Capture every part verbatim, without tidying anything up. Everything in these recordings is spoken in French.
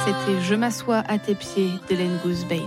C'était « Je m'assois à tes pieds » d'Hélène Goosebale.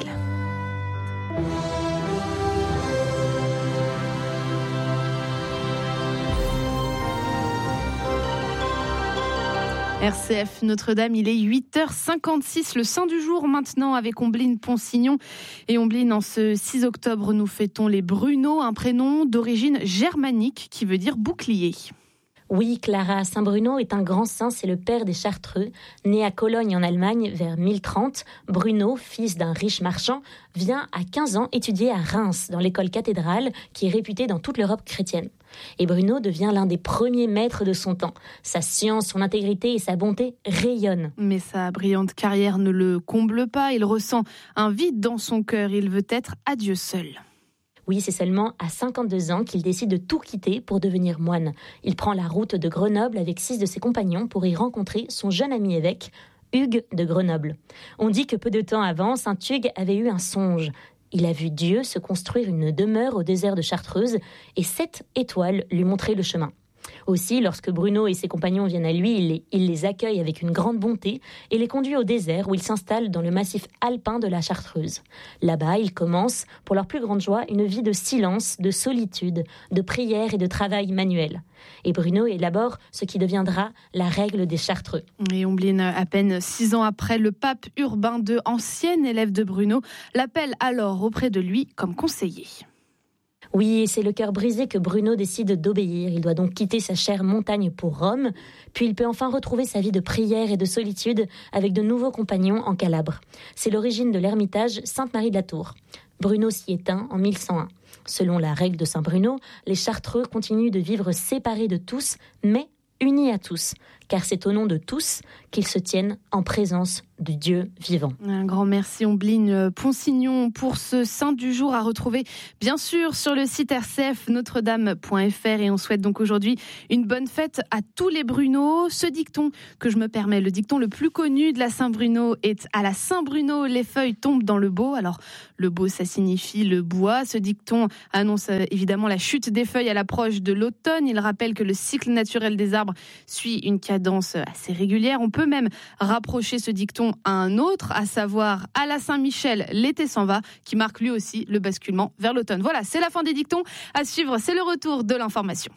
R C F Notre-Dame, il est huit heures cinquante-six, le saint du jour maintenant avec Ombline Ponsignon. Et Ombline, en ce six octobre, nous fêtons les Bruno, un prénom d'origine germanique qui veut dire bouclier. Oui, Clara, Saint Bruno est un grand saint, c'est le père des Chartreux. Né à Cologne en Allemagne vers mille trente, Bruno, fils d'un riche marchand, vient à quinze ans étudier à Reims, dans l'école cathédrale, qui est réputée dans toute l'Europe chrétienne. Et Bruno devient l'un des premiers maîtres de son temps. Sa science, son intégrité et sa bonté rayonnent. Mais sa brillante carrière ne le comble pas, il ressent un vide dans son cœur, il veut être à Dieu seul. Oui, c'est seulement à cinquante-deux ans qu'il décide de tout quitter pour devenir moine. Il prend la route de Grenoble avec six de ses compagnons pour y rencontrer son jeune ami évêque, Hugues de Grenoble. On dit que peu de temps avant, saint Hugues avait eu un songe. Il a vu Dieu se construire une demeure au désert de Chartreuse et sept étoiles lui montraient le chemin. Aussi, lorsque Bruno et ses compagnons viennent à lui, il les, il les accueille avec une grande bonté et les conduit au désert où ils s'installent dans le massif alpin de la Chartreuse. Là-bas, ils commencent, pour leur plus grande joie, une vie de silence, de solitude, de prière et de travail manuel. Et Bruno élabore ce qui deviendra la règle des Chartreux. Et Ombline, à peine six ans après, le pape Urbain deux, ancien élève de Bruno, l'appelle alors auprès de lui comme conseiller. Oui, et c'est le cœur brisé que Bruno décide d'obéir. Il doit donc quitter sa chère montagne pour Rome, puis il peut enfin retrouver sa vie de prière et de solitude avec de nouveaux compagnons en Calabre. C'est l'origine de l'ermitage Sainte-Marie de la Tour. Bruno s'y éteint en mille cent un. Selon la règle de Saint Bruno, les Chartreux continuent de vivre séparés de tous, mais unis à tous, car c'est au nom de tous qu'ils se tiennent en présence du Dieu vivant. Un grand merci Ombline Ponsignon pour ce saint du jour à retrouver bien sûr sur le site r c f notre dame point f r, et on souhaite donc aujourd'hui une bonne fête à tous les Bruno. Ce dicton que je me permets, le dicton le plus connu de la Saint-Bruno est « À la Saint-Bruno, les feuilles tombent dans le beau ». Alors le beau, ça signifie le bois. Ce dicton annonce évidemment la chute des feuilles à l'approche de l'automne. Il rappelle que le cycle naturel des arbres suit une cadence assez régulière. On peut même rapprocher ce dicton à un autre, à savoir à la Saint-Michel, l'été s'en va, qui marque lui aussi le basculement vers l'automne. Voilà, c'est la fin des dictons. À suivre, c'est le retour de l'information.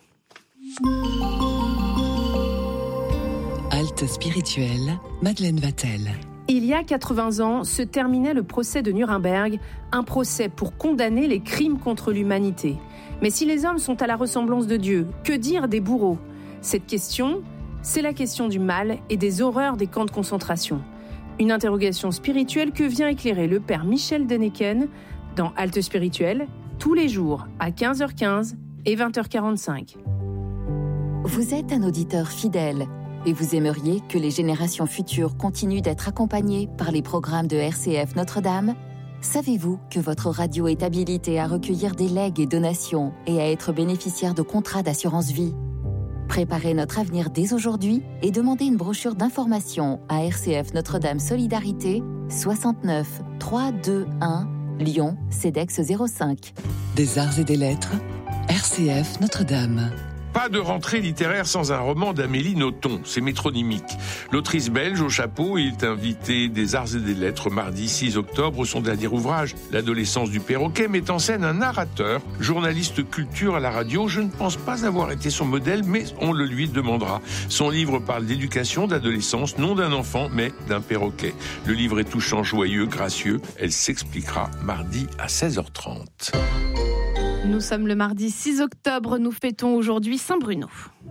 Halte spirituelle, Madeleine Vatel. Il y a quatre-vingts ans, se terminait le procès de Nuremberg, un procès pour condamner les crimes contre l'humanité. Mais si les hommes sont à la ressemblance de Dieu, que dire des bourreaux ? Cette question, c'est la question du mal et des horreurs des camps de concentration. Une interrogation spirituelle que vient éclairer le père Michel Deneken dans Halte spirituelle, tous les jours à quinze heures quinze et vingt heures quarante-cinq. Vous êtes un auditeur fidèle et vous aimeriez que les générations futures continuent d'être accompagnées par les programmes de R C F Notre-Dame ? Savez-vous que votre radio est habilitée à recueillir des legs et donations et à être bénéficiaire de contrats d'assurance vie ? Préparez notre avenir dès aujourd'hui et demandez une brochure d'information à R C F Notre-Dame Solidarité, soixante-neuf trois cent vingt-et-un, Lyon, CEDEX zéro cinq. Des arts et des lettres, R C F Notre-Dame. Pas de rentrée littéraire sans un roman d'Amélie Nothomb, c'est métronymique. L'autrice belge au chapeau est invitée des Arts et des Lettres mardi six octobre. Son dernier ouvrage, L'adolescence du perroquet, met en scène un narrateur, journaliste culture à la radio. Je ne pense pas avoir été son modèle, mais on le lui demandera. Son livre parle d'éducation, d'adolescence, non d'un enfant, mais d'un perroquet. Le livre est touchant, joyeux, gracieux. Elle s'expliquera mardi à seize heures trente. Nous sommes le mardi six octobre, nous fêtons aujourd'hui Saint Bruno.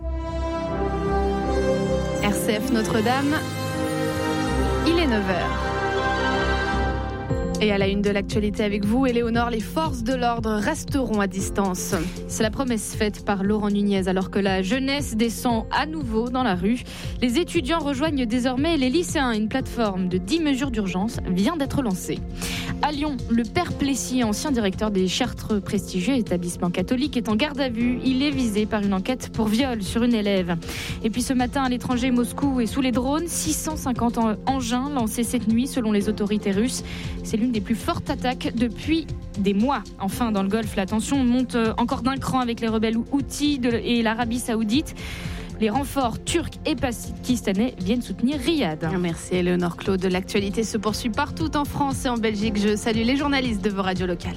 R C F Notre-Dame, il est neuf heures. Et à la une de l'actualité avec vous, Éléonore, les forces de l'ordre resteront à distance. C'est la promesse faite par Laurent Nunez alors que la jeunesse descend à nouveau dans la rue. Les étudiants rejoignent désormais les lycéens. Une plateforme de dix mesures d'urgence vient d'être lancée. À Lyon, le père Plessis, ancien directeur des Chartreux, prestigieux établissement catholique, est en garde à vue. Il est visé par une enquête pour viol sur une élève. Et puis ce matin, à l'étranger, Moscou est sous les drones. six cent cinquante engins lancés cette nuit selon les autorités russes. C'est l'une des plus fortes attaques depuis des mois. Enfin, dans le Golfe, la tension monte encore d'un cran avec les rebelles Houthis et l'Arabie Saoudite. Les renforts turcs et pakistanais viennent soutenir Riyad. Merci Éléonore Claude. L'actualité se poursuit partout en France et en Belgique. Je salue les journalistes de vos radios locales.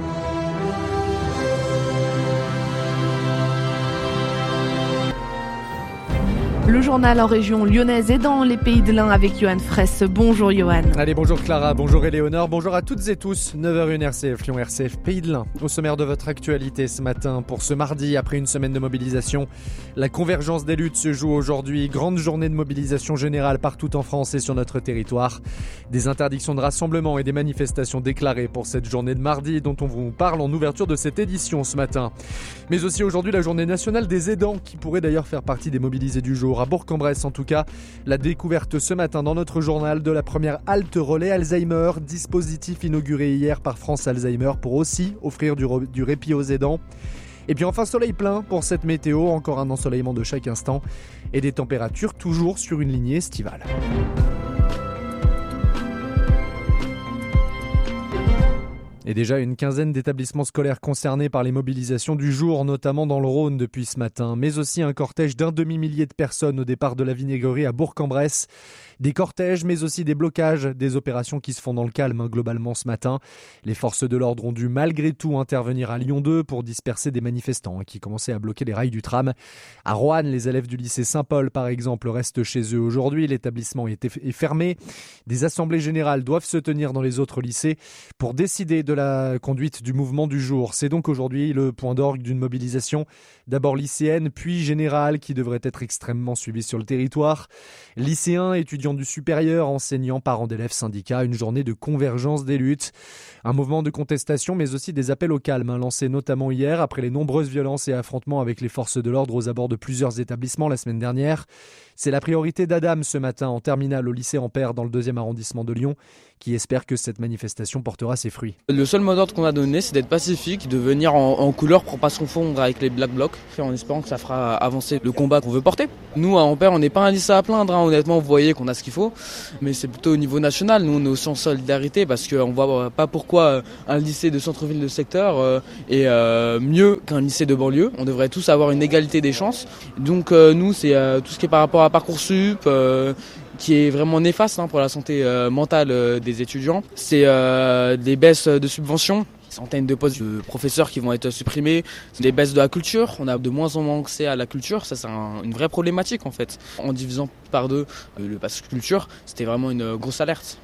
Le journal en région lyonnaise et dans les Pays de l'Ain avec Johan Fraisse. Bonjour Johan. Allez, bonjour Clara, bonjour Éléonore, bonjour à toutes et tous. neuf heures une R C F, Lyon R C F, Pays de l'Ain. Au sommaire de votre actualité ce matin, pour ce mardi, après une semaine de mobilisation, la convergence des luttes se joue aujourd'hui. Grande journée de mobilisation générale partout en France et sur notre territoire. Des interdictions de rassemblement et des manifestations déclarées pour cette journée de mardi dont on vous parle en ouverture de cette édition ce matin. Mais aussi aujourd'hui la journée nationale des aidants qui pourrait d'ailleurs faire partie des mobilisés du jour. À Bourg-en-Bresse en tout cas, la découverte ce matin dans notre journal de la première halte relais Alzheimer, dispositif inauguré hier par France Alzheimer pour aussi offrir du, re- du répit aux aidants. Et puis enfin soleil plein pour cette météo, encore un ensoleillement de chaque instant et des températures toujours sur une lignée estivale. Et déjà une quinzaine d'établissements scolaires concernés par les mobilisations du jour, notamment dans le Rhône depuis ce matin, mais aussi un cortège d'un demi-millier de personnes au départ de la Vinaigrerie à Bourg-en-Bresse. Des cortèges, mais aussi des blocages, des opérations qui se font dans le calme hein, globalement ce matin. Les forces de l'ordre ont dû malgré tout intervenir à Lyon deux pour disperser des manifestants hein, qui commençaient à bloquer les rails du tram. À Roanne, les élèves du lycée Saint-Paul, par exemple, restent chez eux aujourd'hui. L'établissement est fermé. Des assemblées générales doivent se tenir dans les autres lycées pour décider de la conduite du mouvement du jour. C'est donc aujourd'hui le point d'orgue d'une mobilisation d'abord lycéenne, puis générale, qui devrait être extrêmement suivie sur le territoire. Lycéens, étudiants du supérieur, enseignants, parents d'élèves, syndicats, une journée de convergence des luttes. Un mouvement de contestation, mais aussi des appels au calme, hein, lancés notamment hier après les nombreuses violences et affrontements avec les forces de l'ordre aux abords de plusieurs établissements la semaine dernière. C'est la priorité d'Adam ce matin en terminale au lycée Ampère dans le deuxième arrondissement de Lyon, qui espère que cette manifestation portera ses fruits. Le seul mot d'ordre qu'on a donné, c'est d'être pacifique, de venir en, en couleur pour pas se confondre avec les Black Blocs, en espérant que ça fera avancer le combat qu'on veut porter. Nous, à Ampère, on n'est pas un lycée à plaindre, hein. Honnêtement, vous voyez qu'on a ce qu'il faut, mais c'est plutôt au niveau national. Nous, on est aussi en solidarité parce qu'on voit pas pourquoi un lycée de centre-ville de secteur euh, est euh, mieux qu'un lycée de banlieue. On devrait tous avoir une égalité des chances. Donc euh, nous, c'est euh, tout ce qui est par rapport à Parcoursup, euh, qui est vraiment néfaste hein, pour la santé euh, mentale euh, des étudiants. C'est euh, des baisses de subventions, centaines de postes de professeurs qui vont être supprimés, des baisses de la culture. On a de moins en moins accès à la culture, ça c'est un, une vraie problématique en fait. En divisant par deux euh, le pass culture, c'était vraiment une grosse alerte.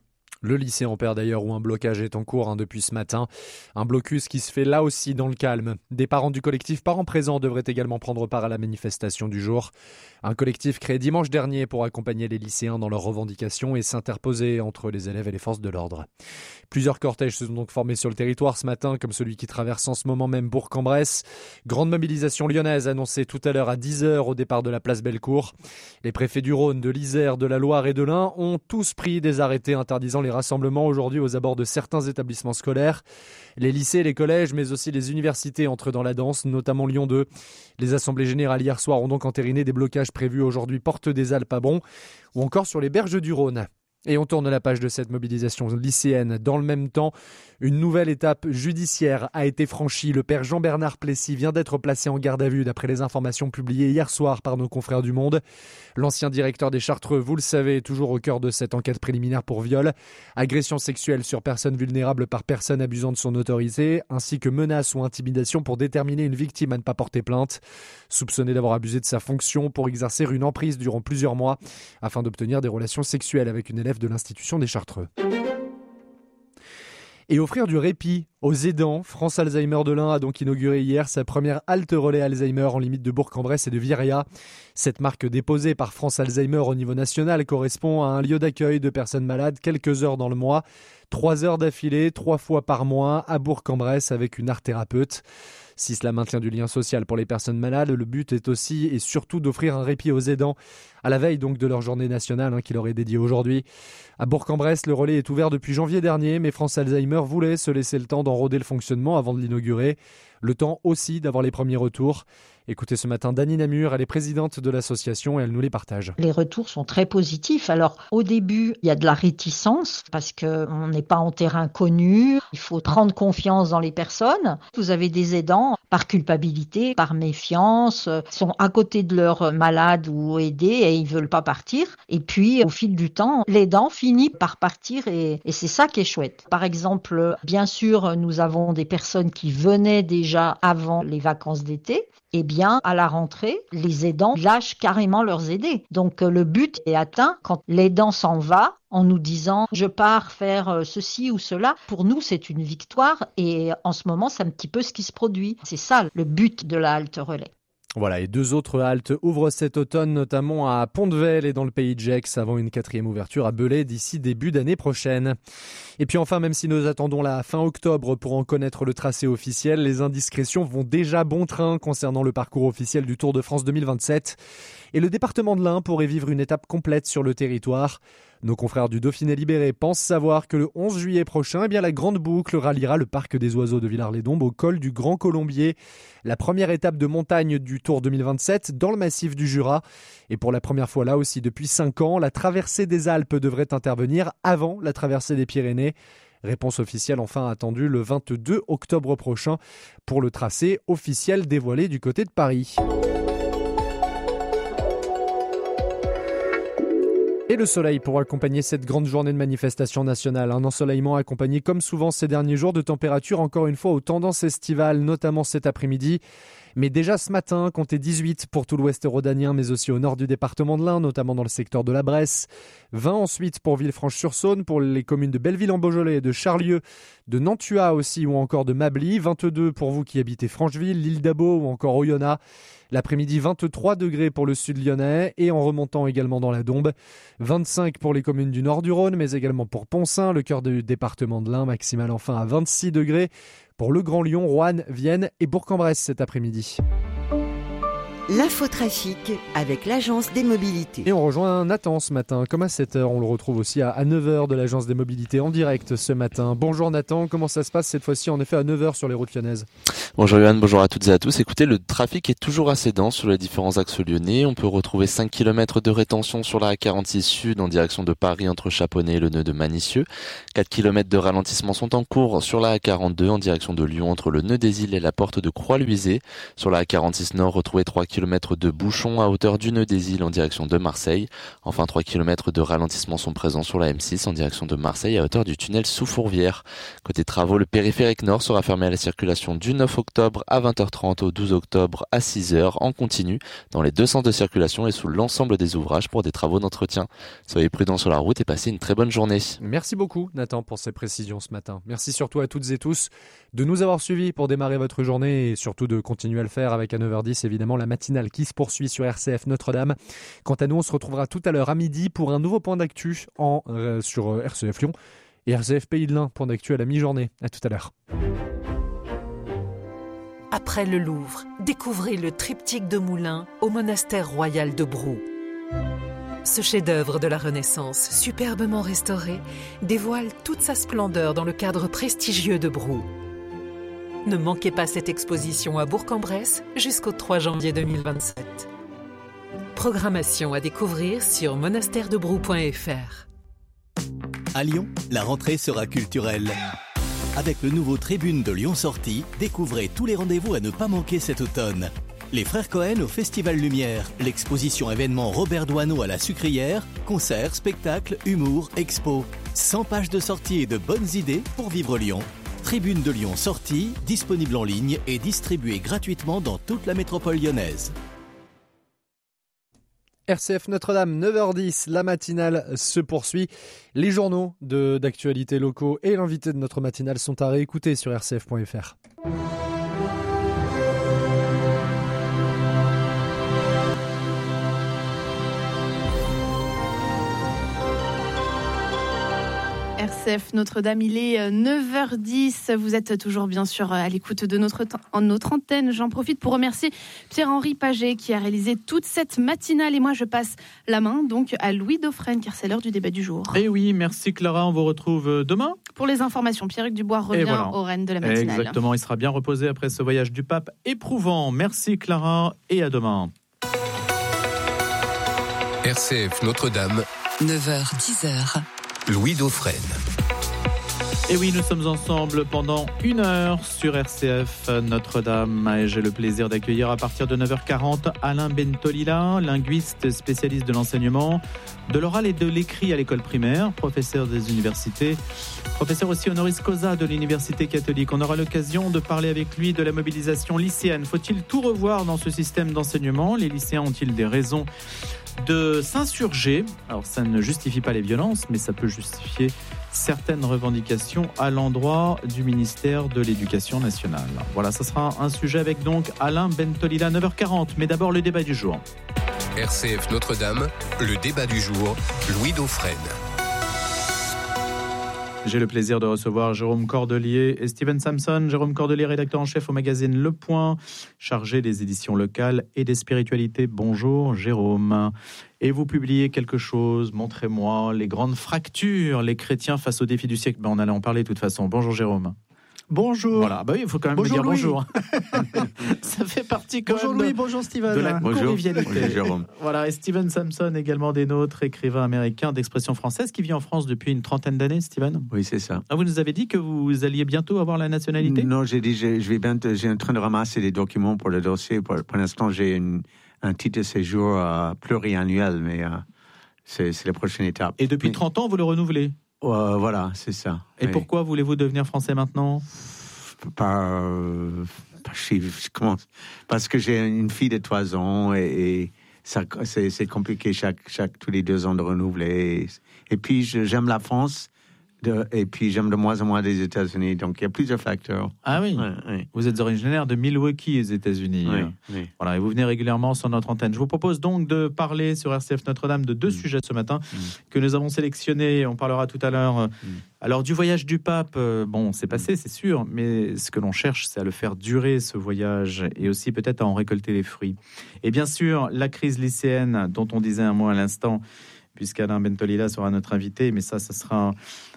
Le lycée Ampère d'ailleurs où un blocage est en cours hein, depuis ce matin. Un blocus qui se fait là aussi dans le calme. Des parents du collectif Parents Présents devraient également prendre part à la manifestation du jour. Un collectif créé dimanche dernier pour accompagner les lycéens dans leurs revendications et s'interposer entre les élèves et les forces de l'ordre. Plusieurs cortèges se sont donc formés sur le territoire ce matin, comme celui qui traverse en ce moment même Bourg-en-Bresse. Grande mobilisation lyonnaise annoncée tout à l'heure à dix heures au départ de la place Bellecour. Les préfets du Rhône, de l'Isère, de la Loire et de l'Ain ont tous pris des arrêtés interdisant les rassemblements aujourd'hui aux abords de certains établissements scolaires. Les lycées, les collèges, mais aussi les universités entrent dans la danse, notamment Lyon deux. Les assemblées générales hier soir ont donc entériné des blocages prévus aujourd'hui porte des Alpes à Bron ou encore sur les berges du Rhône. Et on tourne la page de cette mobilisation lycéenne. Dans le même temps, une nouvelle étape judiciaire a été franchie. Le père Jean-Bernard Plessis vient d'être placé en garde à vue d'après les informations publiées hier soir par nos confrères du Monde. L'ancien directeur des Chartreux, vous le savez, est toujours au cœur de cette enquête préliminaire pour viol, agression sexuelle sur personne vulnérable par personne abusant de son autorité, ainsi que menace ou intimidation pour déterminer une victime à ne pas porter plainte. Soupçonné d'avoir abusé de sa fonction pour exercer une emprise durant plusieurs mois afin d'obtenir des relations sexuelles avec une élève de l'institution des Chartreux. Et offrir du répit aux aidants, France Alzheimer de l'Ain a donc inauguré hier sa première halte relais Alzheimer en limite de Bourg-en-Bresse et de Viriat. Cette marque déposée par France Alzheimer au niveau national correspond à un lieu d'accueil de personnes malades quelques heures dans le mois, trois heures d'affilée, trois fois par mois à Bourg-en-Bresse avec une art-thérapeute. Si cela maintient du lien social pour les personnes malades, le but est aussi et surtout d'offrir un répit aux aidants à la veille donc de leur journée nationale hein, qui leur est dédiée aujourd'hui. À Bourg-en-Bresse, le relais est ouvert depuis janvier dernier, mais France Alzheimer voulait se laisser le temps d'enroder le fonctionnement avant de l'inaugurer. Le temps aussi d'avoir les premiers retours. Écoutez ce matin Dany Namur, elle est présidente de l'association et elle nous les partage. Les retours sont très positifs. Alors au début, il y a de la réticence parce qu'on n'est pas en terrain connu. Il faut prendre confiance dans les personnes. Vous avez des aidants par culpabilité, par méfiance, sont à côté de leurs malades ou aidés et ils veulent pas partir. Et puis au fil du temps, l'aidant finit par partir et, et c'est ça qui est chouette. Par exemple, bien sûr, nous avons des personnes qui venaient déjà avant les vacances d'été. Eh bien, à la rentrée, les aidants lâchent carrément leurs aidés. Donc, le but est atteint quand l'aidant s'en va en nous disant « je pars faire ceci ou cela ». Pour nous, c'est une victoire et en ce moment, c'est un petit peu ce qui se produit. C'est ça le but de la halte relais. Voilà, et deux autres haltes ouvrent cet automne, notamment à Pont-de-Vel et dans le Pays de Gex, avant une quatrième ouverture à Belay d'ici début d'année prochaine. Et puis enfin, même si nous attendons la fin octobre pour en connaître le tracé officiel, les indiscrétions vont déjà bon train concernant le parcours officiel du Tour de France deux mille vingt-sept. Et le département de l'Ain pourrait vivre une étape complète sur le territoire. Nos confrères du Dauphiné Libéré pensent savoir que le onze juillet prochain, eh bien, la grande boucle ralliera le parc des oiseaux de Villars-les-Dombes au col du Grand Colombier. La première étape de montagne du Tour deux mille vingt-sept dans le massif du Jura. Et pour la première fois là aussi depuis cinq ans, la traversée des Alpes devrait intervenir avant la traversée des Pyrénées. Réponse officielle enfin attendue le vingt-deux octobre prochain pour le tracé officiel dévoilé du côté de Paris. Et le soleil pour accompagner cette grande journée de manifestation nationale. Un ensoleillement accompagné comme souvent ces derniers jours de températures encore une fois aux tendances estivales, notamment cet après-midi. Mais déjà ce matin, comptez dix-huit pour tout l'ouest rhodanien, mais aussi au nord du département de l'Ain, notamment dans le secteur de la Bresse. vingt ensuite pour Villefranche-sur-Saône, pour les communes de Belleville-en-Beaujolais, de Charlieu, de Nantua aussi ou encore de Mably. vingt-deux pour vous qui habitez Francheville, l'île d'Abo ou encore Oyonnax. L'après-midi, vingt-trois degrés pour le sud lyonnais et en remontant également dans la Dombe. vingt-cinq pour les communes du nord du Rhône, mais également pour Poncin, le cœur du département de l'Ain, maximal enfin à vingt-six degrés. Pour le Grand Lyon, Roanne, Vienne et Bourg-en-Bresse cet après-midi. L'infotrafic avec l'Agence des Mobilités. Et on rejoint Nathan ce matin, comme à sept heures. On le retrouve aussi à neuf heures de l'Agence des Mobilités en direct ce matin. Bonjour Nathan, comment ça se passe cette fois-ci en effet à neuf heures sur les routes lyonnaises? Bonjour Yohan, bonjour à toutes et à tous. Écoutez, le trafic est toujours assez dense sur les différents axes lyonnais. On peut retrouver cinq kilomètres de rétention sur la A quarante-six Sud en direction de Paris entre Chaponnet et le nœud de Manicieux. quatre kilomètres de ralentissement sont en cours sur la A quarante-deux en direction de Lyon entre le nœud des Îles et la porte de Croix-Luisée. Sur la A quarante-six Nord, retrouvez trois kilomètres de bouchons à hauteur du nœud des Îles en direction de Marseille. Enfin, trois kilomètres de ralentissement sont présents sur la M six en direction de Marseille à hauteur du tunnel sous Fourvière. Côté travaux, le périphérique nord sera fermé à la circulation du neuf octobre à vingt heures trente au douze octobre à six heures en continu dans les deux sens de circulation et sous l'ensemble des ouvrages pour des travaux d'entretien. Soyez prudents sur la route et passez une très bonne journée. Merci beaucoup Nathan pour ces précisions ce matin. Merci surtout à toutes et tous de nous avoir suivis pour démarrer votre journée et surtout de continuer à le faire avec à neuf heures dix évidemment la matinale qui se poursuit sur R C F Notre-Dame. Quant à nous, on se retrouvera tout à l'heure à midi pour un nouveau point d'actu en, euh, sur euh, R C F Lyon et R C F Pays de l'Ain, point d'actu à la mi-journée. À tout à l'heure. Après le Louvre, découvrez le triptyque de Moulins au monastère royal de Brou. Ce chef-d'œuvre de la Renaissance, superbement restauré, dévoile toute sa splendeur dans le cadre prestigieux de Brou. Ne manquez pas cette exposition à Bourg-en-Bresse jusqu'au trois janvier deux mille vingt-sept. Programmation à découvrir sur monastère de brou point f r. À Lyon, la rentrée sera culturelle. Avec le nouveau Tribune de Lyon Sortie, découvrez tous les rendez-vous à ne pas manquer cet automne. Les Frères Cohen au Festival Lumière, l'exposition événement Robert Doisneau à la Sucrière, concerts, spectacles, humour, expo. cent pages de sorties et de bonnes idées pour vivre Lyon. Tribune de Lyon Sortie, disponible en ligne et distribuée gratuitement dans toute la métropole lyonnaise. R C F Notre-Dame, neuf heures dix, la matinale se poursuit. Les journaux de, d'actualités locaux et l'invité de notre matinale sont à réécouter sur r c f point f r. R C F Notre-Dame, il est neuf heures dix. Vous êtes toujours bien sûr à l'écoute de notre, notre antenne. J'en profite pour remercier Pierre-Henri Paget qui a réalisé toute cette matinale. Et moi, je passe la main donc à Louis Dauphren, car c'est l'heure du débat du jour. Et oui, merci Clara. On vous retrouve demain. Pour les informations, Pierre-Hugues Dubois revient voilà. au Rennes de la matinale. Exactement, il sera bien reposé après ce voyage du pape éprouvant. Merci Clara et à demain. R C F Notre-Dame, neuf heures dix. Louis Dauphren. Et oui, nous sommes ensemble pendant une heure sur R C F Notre-Dame. Et j'ai le plaisir d'accueillir à partir de neuf heures quarante Alain Bentolila, linguiste spécialiste de l'enseignement, de l'oral et de l'écrit à l'école primaire, professeur des universités, professeur aussi honoris causa de l'université catholique. On aura l'occasion de parler avec lui de la mobilisation lycéenne. Faut-il tout revoir dans ce système d'enseignement ? Les lycéens ont-ils des raisons de s'insurger? Alors ça ne justifie pas les violences, mais ça peut justifier certaines revendications à l'endroit du ministère de l'Éducation nationale. Voilà, ça sera un sujet avec donc Alain Bentolila, neuf heures quarante. Mais d'abord le débat du jour. R C F Notre-Dame, le débat du jour, Louis Dauphren. J'ai le plaisir de recevoir Jérôme Cordelier et Steven Samson. Jérôme Cordelier, rédacteur en chef au magazine Le Point, chargé des éditions locales et des spiritualités. Bonjour Jérôme. Et vous publiez quelque chose, montrez-moi, les grandes fractures, les chrétiens face aux défis du siècle. Ben, on allait en parler de toute façon. Bonjour Jérôme. Bonjour. Voilà, bah oui, il faut quand même bonjour me dire Louis. bonjour. Ça fait partie quand bonjour même Louis, de, bonjour Steven. de la bonjour. convivialité. Bonjour Jérôme. Voilà, et Steven Samson, également des nôtres, écrivain américain d'expression française qui vit en France depuis une trentaine d'années, Steven. Oui, c'est ça. Ah, vous nous avez dit que vous alliez bientôt avoir la nationalité ? Non, j'ai dit, je, je vais bientôt, j'ai en train de ramasser des documents pour le dossier. Pour, pour l'instant, j'ai une, un titre de séjour euh, pluriannuel, mais euh, c'est, c'est la prochaine étape. Et depuis mais, trente ans, vous le renouvelez ? euh, Voilà, c'est ça. Et oui. Pourquoi voulez-vous devenir français maintenant ? Par, euh, par je, je commence, parce que j'ai une fille de trois ans et, et ça, c'est, c'est compliqué chaque, chaque, tous les deux ans de renouveler. Et, et puis, je, j'aime la France. De, et puis j'aime de moins en moins les États-Unis, donc il y a plusieurs facteurs. Ah oui, ouais, ouais. Vous êtes originaire de Milwaukee, aux États-Unis. Oui, oui. Voilà, et vous venez régulièrement sur notre antenne. Je vous propose donc de parler sur R C F Notre-Dame de deux mmh. sujets ce matin mmh. que nous avons sélectionnés. On parlera tout à l'heure. Mmh. Alors du voyage du pape, euh, bon, c'est passé, c'est sûr, mais ce que l'on cherche, c'est à le faire durer ce voyage et aussi peut-être à en récolter les fruits. Et bien sûr, la crise lycéenne dont on disait un mot à l'instant, puisqu'Alain Bentolila sera notre invité, mais ça, ça sera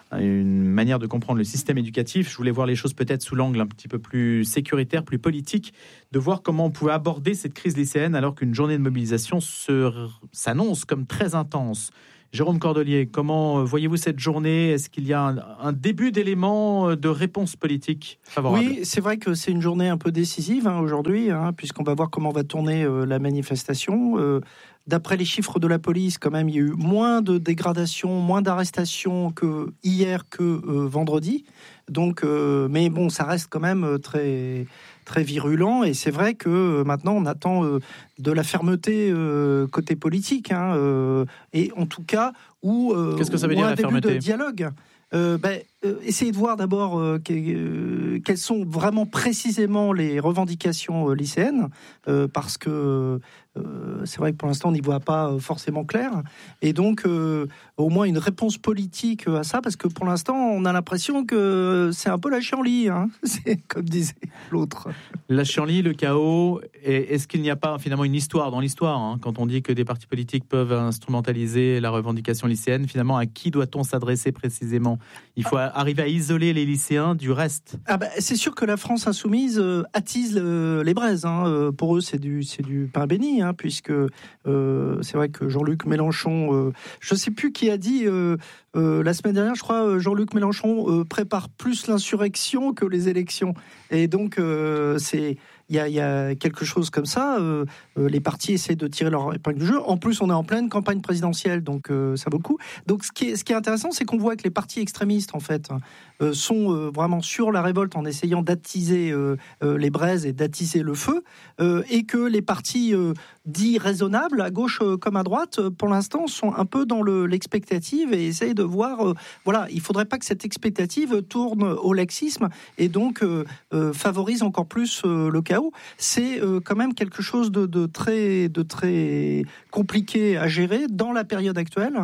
une manière de comprendre le système éducatif. Je voulais voir les choses peut-être sous l'angle un petit peu plus sécuritaire, plus politique, de voir comment on pouvait aborder cette crise lycéenne alors qu'une journée de mobilisation se, s'annonce comme très intense. Jérôme Cordelier, comment voyez-vous cette journée ? Est-ce qu'il y a un, un début d'éléments de réponse politique favorable ? Oui, c'est vrai que c'est une journée un peu décisive hein, aujourd'hui, hein, puisqu'on va voir comment va tourner euh, la manifestation. Euh, D'après les chiffres de la police, quand même, il y a eu moins de dégradations, moins d'arrestations que hier, que euh, vendredi. Donc, euh, mais bon, ça reste quand même très, très virulent. Et c'est vrai que euh, maintenant, on attend euh, de la fermeté euh, côté politique. Hein, euh, et en tout cas, où, euh, Qu'est-ce que ça veut où dire, un la début fermeté ? de dialogue. Euh, ben, euh, essayez de voir d'abord euh, que, euh, quelles sont vraiment précisément les revendications euh, lycéennes, euh, parce que euh, c'est vrai que pour l'instant on n'y voit pas euh, forcément clair, et donc euh, au moins une réponse politique à ça, parce que pour l'instant on a l'impression que c'est un peu la chienlit, hein, c'est comme disait l'autre. La chienlit, le chaos, et est-ce qu'il n'y a pas finalement une histoire dans l'histoire hein, quand on dit que des partis politiques peuvent instrumentaliser la revendication lycéenne, finalement à qui doit-on s'adresser précisément ? Il faut arriver à isoler les lycéens du reste. Ah bah, c'est sûr que la France insoumise euh, attise le, les braises. Hein. Euh, pour eux, c'est du, c'est du pain béni, hein, puisque euh, c'est vrai que Jean-Luc Mélenchon, euh, je ne sais plus qui a dit euh, euh, la semaine dernière, je crois, Jean-Luc Mélenchon euh, prépare plus l'insurrection que les élections. Et donc, euh, c'est... Il y, a, il y a quelque chose comme ça. Euh, euh, les partis essaient de tirer leur épingle du jeu. En plus, on est en pleine campagne présidentielle, donc euh, ça vaut le coup. Donc, ce qui est, ce qui est intéressant, c'est qu'on voit que les partis extrémistes, en fait, euh, sont euh, vraiment sur la révolte en essayant d'attiser euh, euh, les braises et d'attiser le feu, euh, et que les partis euh, dits raisonnables, à gauche euh, comme à droite, euh, pour l'instant, sont un peu dans le, l'expectative et essayent de voir. Euh, voilà, il ne faudrait pas que cette expectative tourne au laxisme et donc euh, euh, favorise encore plus euh, le chaos. C'est euh, quand même quelque chose de, de, très, de très compliqué à gérer dans la période actuelle.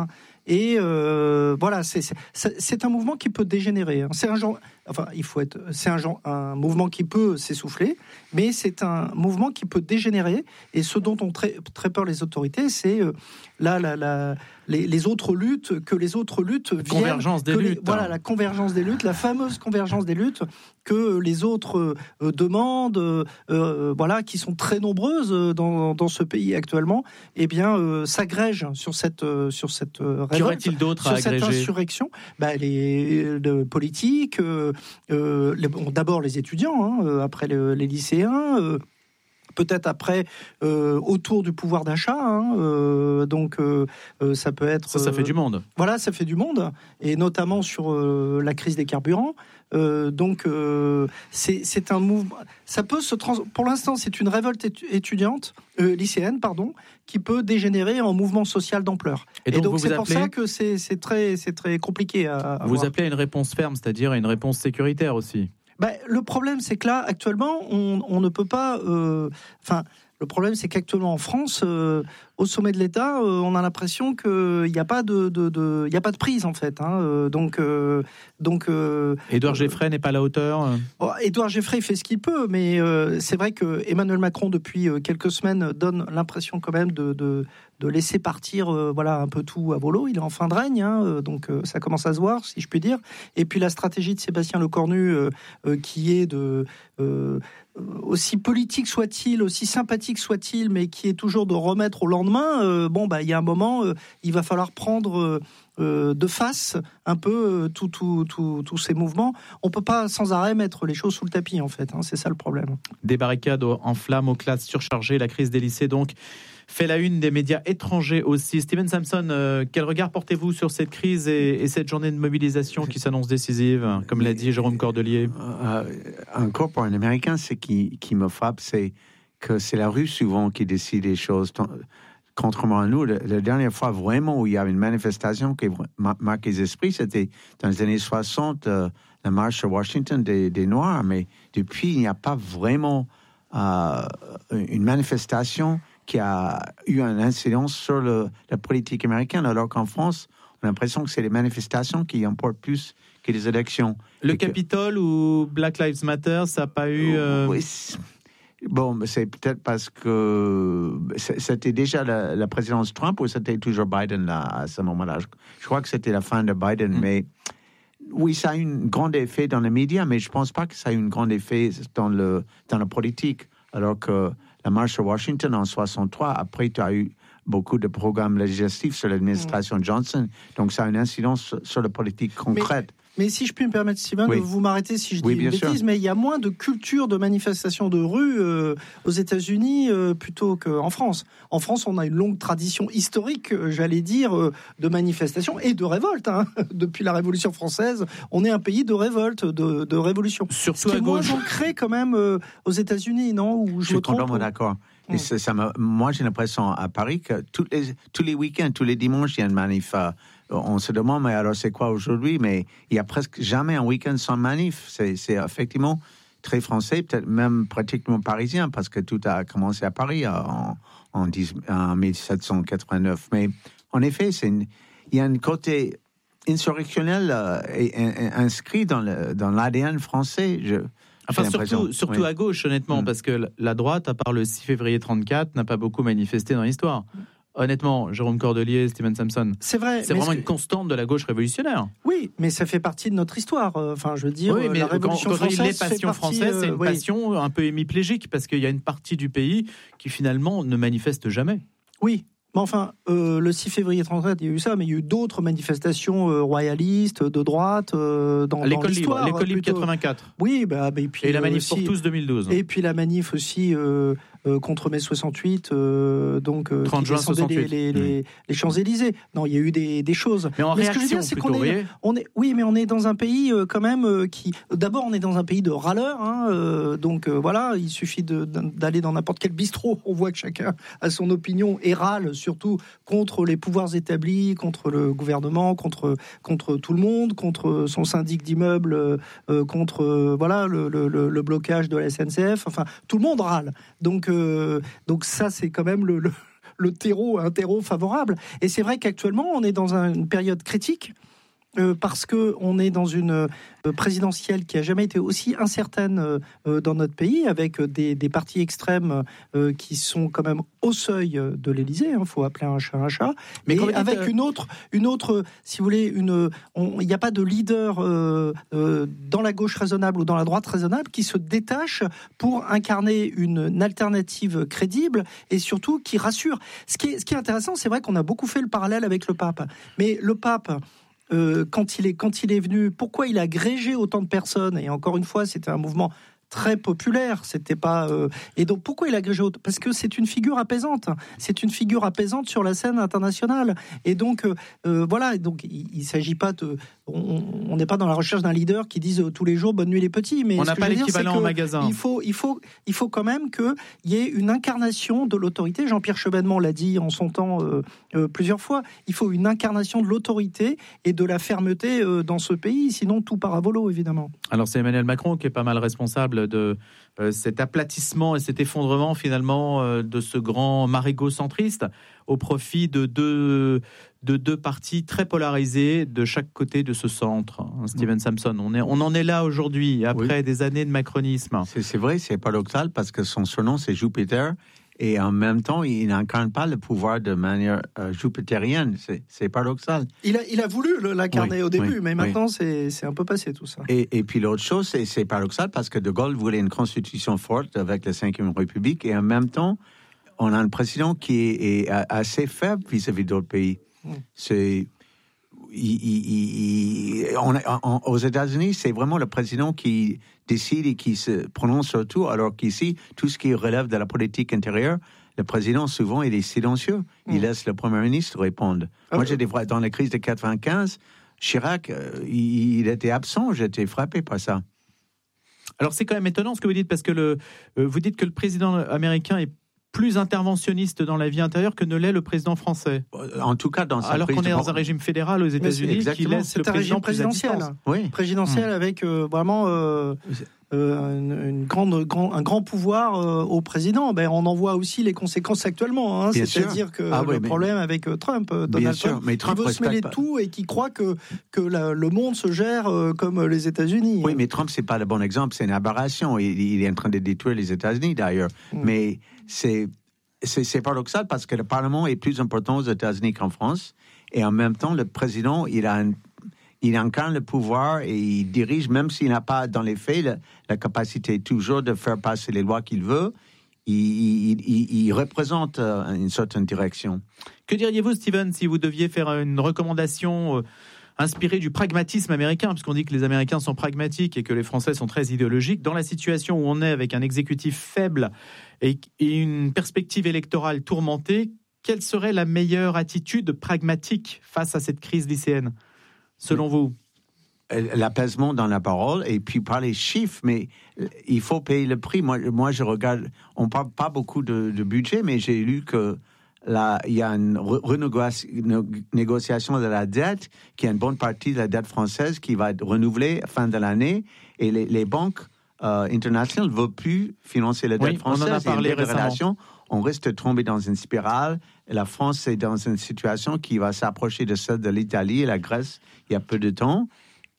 Et euh, voilà, c'est, c'est, c'est un mouvement qui peut dégénérer. Hein. C'est un genre, enfin, il faut être, c'est un genre, un mouvement qui peut s'essouffler, mais c'est un mouvement qui peut dégénérer. Et ce dont ont très, très peur les autorités, c'est euh, là, la, la, les, les autres luttes, que les autres luttes la viennent, convergence des que les, luttes. voilà, la convergence des luttes, la fameuse convergence des luttes que les autres euh, demandent, euh, voilà, qui sont très nombreuses dans, dans ce pays actuellement, eh bien, euh, s'agrègent sur cette, euh, sur cette euh, révolte, Qu'y aurait-il d'autre sur à cette agréger ? insurrection. Bah, les, les politiques, euh, euh, les, bon, d'abord les étudiants, hein, euh, après le, les lycéens. Euh, Peut-être après, euh, autour du pouvoir d'achat. Hein, euh, donc, euh, euh, ça peut être... Ça, ça fait du monde. Euh, voilà, ça fait du monde. Et notamment sur euh, la crise des carburants. Euh, donc, euh, c'est, c'est un mouvement... Ça peut se trans... Pour l'instant, c'est une révolte étudiante, euh, lycéenne, pardon, qui peut dégénérer en mouvement social d'ampleur. Et donc, Et donc vous c'est vous pour appelez... ça que c'est, c'est, très, c'est très compliqué à, à Vous voir. appelez à une réponse ferme, c'est-à-dire à une réponse sécuritaire aussi. Ben, le problème, c'est que là, actuellement, on, on ne peut pas... Euh, enfin, le problème, c'est qu'actuellement, en France, euh, au sommet de l'État, euh, on a l'impression qu'il n'y a pas de, de, de, il y a pas de prise, en fait. Hein, euh, donc, euh, donc, euh, Édouard Geffray n'est pas à la hauteur. Bon, Édouard Geffray fait ce qu'il peut, mais euh, c'est vrai que Emmanuel Macron, depuis euh, quelques semaines, donne l'impression quand même de... de de laisser partir euh, voilà, un peu tout à volo. Il est en fin de règne, hein, euh, donc euh, ça commence à se voir, si je puis dire. Et puis la stratégie de Sébastien Lecornu, euh, euh, qui est de... Euh, aussi politique soit-il, aussi sympathique soit-il, mais qui est toujours de remettre au lendemain, euh, bon, bah, il y a un moment, euh, il va falloir prendre... Euh, Euh, de face un peu tous tout, tout, tout ces mouvements. On peut pas sans arrêt mettre les choses sous le tapis, en fait. Hein, c'est ça le problème. Des barricades en flammes, aux classes surchargées, la crise des lycées donc fait la une des médias étrangers aussi. Steven Samson, euh, quel regard portez-vous sur cette crise et, et cette journée de mobilisation qui s'annonce décisive, comme l'a dit Jérôme Cordelier? euh, Encore pour un Américain, ce qui, qui me frappe, c'est que c'est la rue souvent qui décide les choses. Contrairement à nous, la, la dernière fois vraiment où il y avait une manifestation qui marque les esprits, c'était dans les années soixante, euh, la marche à Washington des, des Noirs. Mais depuis, il n'y a pas vraiment euh, une manifestation qui a eu une incidence sur le, la politique américaine, alors qu'en France, on a l'impression que c'est les manifestations qui emportent plus que les élections. Le Et Capitole que... ou Black Lives Matter, ça n'a pas eu... Euh... Oui, bon, c'est peut-être parce que c'était déjà la, la présidence Trump ou c'était toujours Biden là, à ce moment-là. Je, je crois que c'était la fin de Biden, mmh. mais oui, ça a eu un grand effet dans les médias, mais je ne pense pas que ça a eu un grand effet dans, le, dans la politique. Alors que la marche à Washington en soixante-trois, après, tu as eu beaucoup de programmes législatifs sur l'administration mmh. Johnson, donc ça a une incidence sur, sur la politique concrète. Mais... Mais si je puis me permettre, Steven, oui. de vous m'arrêter si je dis oui, une bêtise, sûr. Mais il y a moins de culture de manifestation de rue euh, aux États-Unis euh, plutôt qu'en France. En France, on a une longue tradition historique, euh, j'allais dire, euh, de manifestation et de révolte. Hein. Depuis la Révolution française, on est un pays de révolte, de, de révolution. Surtout Ce qui à est gauche. moins ancré quand même euh, aux États-Unis, non? Ou je, je suis complètement d'accord. Et mmh. ça, ça me, moi, j'ai l'impression à Paris que tous les, tous les week-ends, tous les dimanches, il y a une manif. Euh, on se demande, mais alors c'est quoi aujourd'hui? Mais il n'y a presque jamais un week-end sans manif. C'est, c'est effectivement très français, peut-être même pratiquement parisien, parce que tout a commencé à Paris en, en, dix, en dix-sept cent quatre-vingt-neuf. Mais en effet, c'est une, il y a un côté insurrectionnel euh, et, et, inscrit dans, le, dans l'A D N français. Je, Enfin, surtout, surtout oui. à gauche, honnêtement, mmh. parce que la droite, à part le six février trente-quatre, n'a pas beaucoup manifesté dans l'histoire. Honnêtement, Jérôme Cordelier, Steven Samson. C'est vrai. C'est vraiment que... une constante de la gauche révolutionnaire. Oui, mais ça fait partie de notre histoire. Enfin, je veux dire, oui, mais la Révolution quand, quand française. Les passions partie, françaises, c'est une euh, oui. passion un peu hémiplégique, parce qu'il y a une partie du pays qui finalement ne manifeste jamais. Oui. Mais enfin, euh, le six février trente-quatre, il y a eu ça, mais il y a eu d'autres manifestations euh, royalistes, de droite, euh, dans, l'école dans l'histoire. Libre, l'école libre quatre-vingt-quatre. Oui, bah, bah, et puis... Et la manif aussi, pour tous deux mille douze. Et puis la manif aussi euh, euh, contre mai soixante-huit, euh, donc... Euh, trente juin soixante-huit. Les, les, les, les Champs-Élysées. Non, il y a eu des, des choses. Mais en mais réaction, ce que je veux dire, c'est plutôt, qu'on est, on est... Oui, mais on est dans un pays euh, quand même euh, qui... D'abord, on est dans un pays de râleurs, hein, euh, donc euh, voilà, il suffit de, d'aller dans n'importe quel bistrot, on voit que chacun a son opinion et râle, surtout contre les pouvoirs établis, contre le gouvernement, contre, contre tout le monde, contre son syndic d'immeubles, euh, contre euh, voilà, le, le, le blocage de la S N C F. Enfin, tout le monde râle. Donc, euh, donc ça, c'est quand même le, le, le terreau, un terreau favorable. Et c'est vrai qu'actuellement, on est dans un, une période critique. Euh, parce que on est dans une euh, présidentielle qui a jamais été aussi incertaine euh, dans notre pays, avec des, des partis extrêmes euh, qui sont quand même au seuil de l'Élysée. Il hein, faut appeler un chat un chat. Mais et avec euh... une autre, une autre, si vous voulez, une, il n'y a pas de leader euh, euh, dans la gauche raisonnable ou dans la droite raisonnable qui se détache pour incarner une, une alternative crédible et surtout qui rassure. Ce qui est, ce qui est intéressant, c'est vrai qu'on a beaucoup fait le parallèle avec le pape, mais le pape. Euh, quand, il est, quand il est venu, pourquoi il a agrégé autant de personnes? Et encore une fois, c'était un mouvement très populaire, c'était pas euh... et donc pourquoi il a agrégé autant? Parce que c'est une figure apaisante, c'est une figure apaisante sur la scène internationale. Et donc euh, voilà, donc il, il s'agit pas de, on n'est pas dans la recherche d'un leader qui dise tous les jours bonne nuit les petits, mais on n'a pas l'équivalent en magasin. Il faut, il faut, il faut quand même que il y ait une incarnation de l'autorité. Jean-Pierre Chevènement l'a dit en son temps euh, euh, plusieurs fois. Il faut une incarnation de l'autorité et de la fermeté euh, dans ce pays, sinon tout part à volo évidemment. Alors c'est Emmanuel Macron qui est pas mal responsable de euh, cet aplatissement et cet effondrement finalement euh, de ce grand marigot centriste au profit de deux, de deux partis très polarisés de chaque côté de ce centre. Hein, Steven Samson, on, est, on en est là aujourd'hui, après oui. des années de macronisme. C'est, c'est vrai, c'est paradoxal parce que son surnom c'est Jupiter. Et en même temps, il n'incarne pas le pouvoir de manière euh, jupitérienne. C'est, c'est paradoxal. Il a, il a voulu l'incarner oui, au début, oui, mais maintenant, oui. c'est, c'est un peu passé tout ça. Et, et puis l'autre chose, c'est, c'est paradoxal parce que De Gaulle voulait une constitution forte avec la cinquième République. Et en même temps, on a un président qui est, est assez faible vis-à-vis d'autres pays. Mm. C'est... Il, il, il, on, on, aux États-Unis, c'est vraiment le président qui décide et qui se prononce sur tout, alors qu'ici, tout ce qui relève de la politique intérieure, le président, souvent, il est silencieux. Il mmh. laisse le Premier ministre répondre. Ah, Moi, j'ai des dans la crise de quatre-vingt-quinze, Chirac, euh, il, il était absent. J'étais frappé par ça. Alors, c'est quand même étonnant ce que vous dites, parce que le, euh, vous dites que le président américain est plus interventionniste dans la vie intérieure que ne l'est le président français. En tout cas, dans sa alors qu'on est dans de... un régime fédéral aux États-Unis qui laisse c'est le un président régime présidentiel, oui. présidentiel mmh. avec euh, vraiment euh, euh, une, une grande, grand, un grand pouvoir euh, au président. Ben, on en voit aussi les conséquences actuellement. Hein, c'est-à-dire que ah, le oui, problème mais... avec euh, Trump, euh, Donald sûr, Trump, mais Trump qui veut se mêler de tout et qui croit que que la, le monde se gère euh, comme les États-Unis. Oui, mais Trump c'est pas le bon exemple. C'est une aberration. Il, il est en train de détruire les États-Unis d'ailleurs. Mmh. Mais c'est C'est, c'est paradoxal parce que le Parlement est plus important aux États-Unis qu'en France. Et en même temps, le président, il, a un, il incarne le pouvoir et il dirige, même s'il n'a pas, dans les faits, la, la capacité toujours de faire passer les lois qu'il veut. Il, il, il, il représente une certaine direction. Que diriez-vous, Steven, si vous deviez faire une recommandation euh, inspirée du pragmatisme américain, puisqu'on dit que les Américains sont pragmatiques et que les Français sont très idéologiques, dans la situation où on est avec un exécutif faible et, et une perspective électorale tourmentée, quelle serait la meilleure attitude pragmatique face à cette crise lycéenne, selon vous? L'apaisement dans la parole et puis par les chiffres, mais il faut payer le prix. Moi, moi je regarde, on parle pas beaucoup de, de budget, mais j'ai lu que là, il y a une renégociation de la dette, qui est une bonne partie de la dette française qui va être renouvelée à la fin de l'année, et les, les banques euh, internationales ne veulent plus financer la dette oui, française. On en a parlé récemment. On risque de tomber dans une spirale. Et la France est dans une situation qui va s'approcher de celle de l'Italie et la Grèce il y a peu de temps.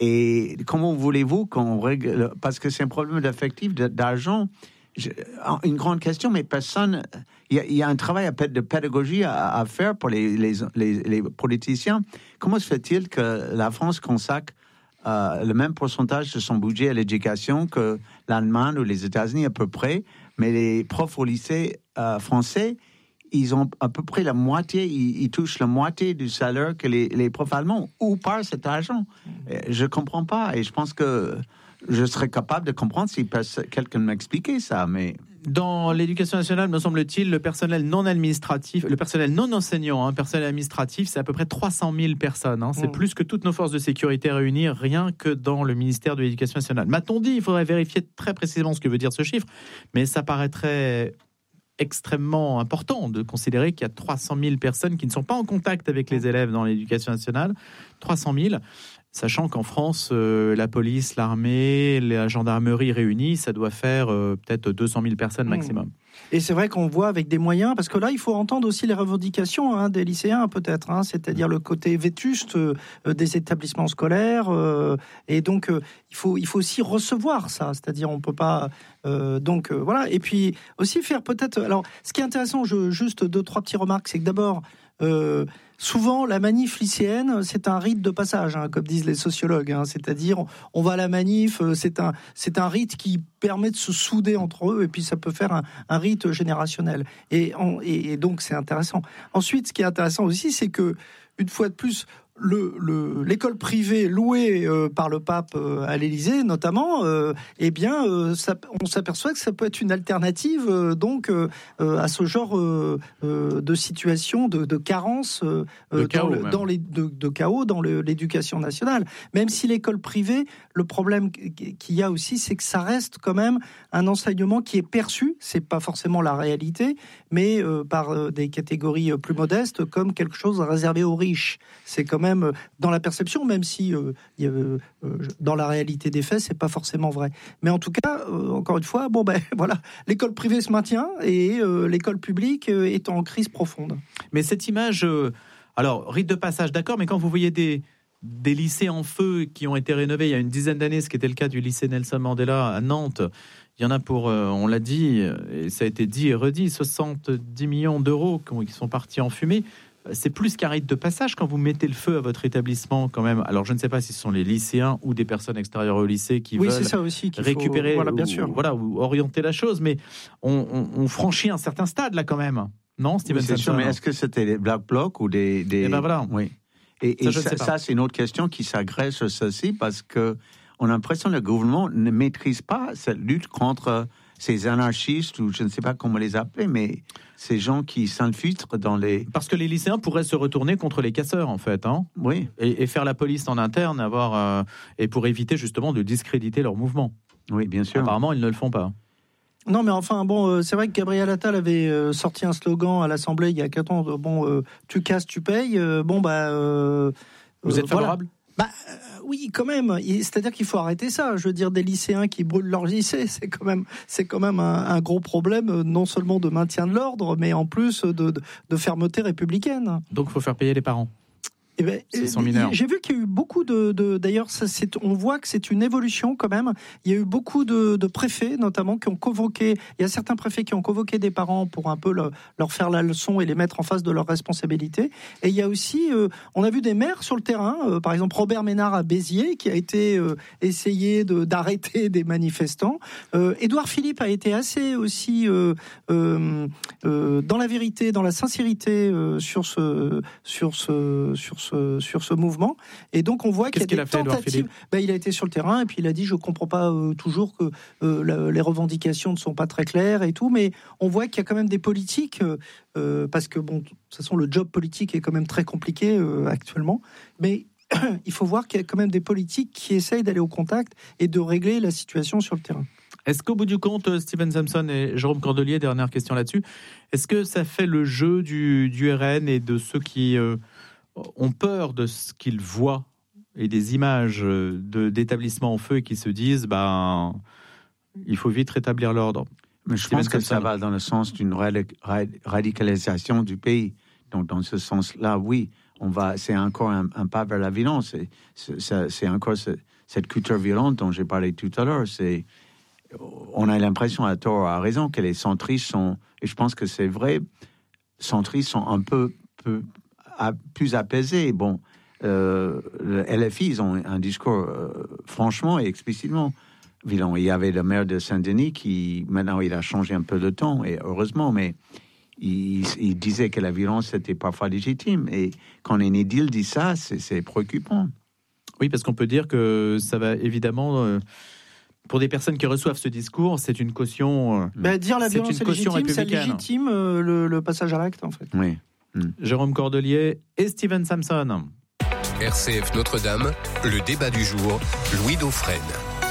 Et comment voulez-vous qu'on règle... Parce que c'est un problème d'effectif, d'argent. Je, une grande question, mais personne... Il y a, il y a un travail de pédagogie à, à faire pour les, les, les, les politiciens. Comment se fait-il que la France consacre euh, le même pourcentage de son budget à l'éducation que l'Allemagne ou les États-Unis à peu près, mais les profs au lycée euh, français, ils ont à peu près la moitié, ils, ils touchent la moitié du salaire que les, les profs allemands. Où part cet argent? Je ne comprends pas, et je pense que je serais capable de comprendre si quelqu'un m'expliquait ça, mais... Dans l'éducation nationale, me semble-t-il, le personnel non administratif, le personnel non enseignant, hein, personnel administratif, c'est à peu près trois cent mille personnes. Hein, c'est mmh. plus que toutes nos forces de sécurité réunies, rien que dans le ministère de l'Éducation nationale. M'a-t-on dit, il faudrait vérifier très précisément ce que veut dire ce chiffre, mais ça paraîtrait extrêmement important de considérer qu'il y a trois cent mille personnes qui ne sont pas en contact avec les élèves dans l'éducation nationale. trois cent mille. Sachant qu'en France, euh, la police, l'armée, la gendarmerie réunis, ça doit faire euh, peut-être deux cent mille personnes maximum. Mmh. Et c'est vrai qu'on voit avec des moyens, parce que là, il faut entendre aussi les revendications hein, des lycéens, peut-être, hein, c'est-à-dire le côté vétuste euh, des établissements scolaires. Euh, et donc, euh, il faut, il faut aussi recevoir ça, c'est-à-dire on peut pas... Euh, donc, euh, voilà. Et puis, aussi faire peut-être... Alors, ce qui est intéressant, je, juste deux, trois petites remarques, c'est que d'abord... Euh, souvent, la manif lycéenne, c'est un rite de passage, hein, comme disent les sociologues. Hein, c'est-à-dire, on va à la manif, c'est un, c'est un rite qui permet de se souder entre eux, et puis ça peut faire un, un rite générationnel. Et, on, et, et donc, c'est intéressant. Ensuite, ce qui est intéressant aussi, c'est que, une fois de plus, Le, le, l'école privée louée euh, par le pape euh, à l'Élysée, notamment, euh, eh bien, euh, ça, on s'aperçoit que ça peut être une alternative euh, donc euh, euh, à ce genre euh, euh, de situation de, de carence, euh, de chaos, dans, le, dans les de, de chaos dans le, l'éducation nationale. Même si l'école privée, le problème qu'il y a aussi, c'est que ça reste quand même un enseignement qui est perçu, c'est pas forcément la réalité, mais euh, par euh, des catégories plus modestes comme quelque chose réservé aux riches. C'est quand même dans la perception, même si euh, y a, euh, dans la réalité des faits, c'est pas forcément vrai. Mais en tout cas, euh, encore une fois, bon ben voilà, l'école privée se maintient et euh, l'école publique euh, est en crise profonde. Mais cette image, euh, alors rite de passage, d'accord, mais quand vous voyez des des lycées en feu qui ont été rénovés il y a une dizaine d'années, ce qui était le cas du lycée Nelson Mandela à Nantes. Il y en a pour, euh, on l'a dit, et ça a été dit et redit, soixante-dix millions d'euros qui sont partis en fumée. C'est plus qu'un rite de passage quand vous mettez le feu à votre établissement quand même. Alors je ne sais pas si ce sont les lycéens ou des personnes extérieures au lycée qui oui, veulent c'est ça aussi qu'il récupérer faut... voilà, bien ou, sûr. Voilà, ou orienter la chose. Mais on, on, on franchit un certain stade là quand même. Non, Steven oui, c'est Samson, sûr, mais est-ce que c'était des Black Blocs ou des... des... Eh ben voilà. Oui. Et, ça, et ça, ça, c'est une autre question qui s'agrège sur ceci parce que on a l'impression que le gouvernement ne maîtrise pas cette lutte contre ces anarchistes, ou je ne sais pas comment les appeler, mais ces gens qui s'infiltrent dans les... Parce que les lycéens pourraient se retourner contre les casseurs, en fait. Hein, oui. Et, et faire la police en interne, avoir, euh, et pour éviter justement de discréditer leur mouvement. Oui, bien sûr. Apparemment, ils ne le font pas. Non, mais enfin, bon, euh, c'est vrai que Gabriel Attal avait euh, sorti un slogan à l'Assemblée il y a quatre ans, bon, euh, tu casses, tu payes, euh, bon, bah... Euh, Vous êtes favorable ? Voilà. Bah, euh, oui, quand même. C'est-à-dire qu'il faut arrêter ça. Je veux dire, des lycéens qui brûlent leur lycée, c'est quand même, c'est quand même un, un gros problème, non seulement de maintien de l'ordre, mais en plus de, de, de fermeté républicaine. Donc, il faut faire payer les parents. Eh ben, j'ai vu qu'il y a eu beaucoup de, de d'ailleurs, ça, c'est, on voit que c'est une évolution quand même. Il y a eu beaucoup de, de préfets, notamment, qui ont convoqué. Il y a certains préfets qui ont convoqué des parents pour un peu le, leur faire la leçon et les mettre en face de leurs responsabilités. Et il y a aussi, euh, on a vu des maires sur le terrain, euh, par exemple Robert Ménard à Béziers, qui a été euh, essayé de, d'arrêter des manifestants. Euh, Édouard Philippe a été assez aussi euh, euh, euh, dans la vérité, dans la sincérité euh, sur ce, sur ce, sur ce sur ce mouvement, et donc on voit Qu'est-ce qu'il y a des qu'il a fait, tentatives. Ben, il a été sur le terrain et puis il a dit je comprends pas euh, toujours que euh, la, les revendications ne sont pas très claires et tout, mais on voit qu'il y a quand même des politiques euh, euh, parce que bon, de toute façon le job politique est quand même très compliqué euh, actuellement, mais il faut voir qu'il y a quand même des politiques qui essayent d'aller au contact et de régler la situation sur le terrain. Est-ce qu'au bout du compte, Steven Samson et Jérôme Cordelier, dernière question là-dessus, est-ce que ça fait le jeu du, du R N et de ceux qui euh, ont peur de ce qu'ils voient et des images de, d'établissements en feu et qui se disent ben, il faut vite rétablir l'ordre? Mais je Steven pense que Samson. Ça va dans le sens d'une radicalisation du pays. Donc, dans ce sens-là, oui, on va, c'est encore un, un pas vers la violence. C'est, c'est, c'est encore ce, cette culture violente dont j'ai parlé tout à l'heure. C'est, on a l'impression, à tort ou à raison, que les centristes sont, et je pense que c'est vrai, centristes sont un peu, peu plus apaisés. Bon, euh, le L F I, ils ont un discours euh, franchement et explicitement violent. Il y avait le maire de Saint-Denis qui, maintenant, il a changé un peu de ton, et heureusement, mais il, il disait que la violence était parfois légitime. Et quand un édile dit ça, c'est, c'est préoccupant. Oui, parce qu'on peut dire que ça va évidemment... Euh, pour des personnes qui reçoivent ce discours, c'est une caution... Euh, bah, dire la violence est légitime, ça légitime euh, le, le passage à l'acte, en fait. Oui. Mmh. Jérôme Cordelier et Steven Samson. R C F Notre-Dame, le débat du jour, Louis Dauphren.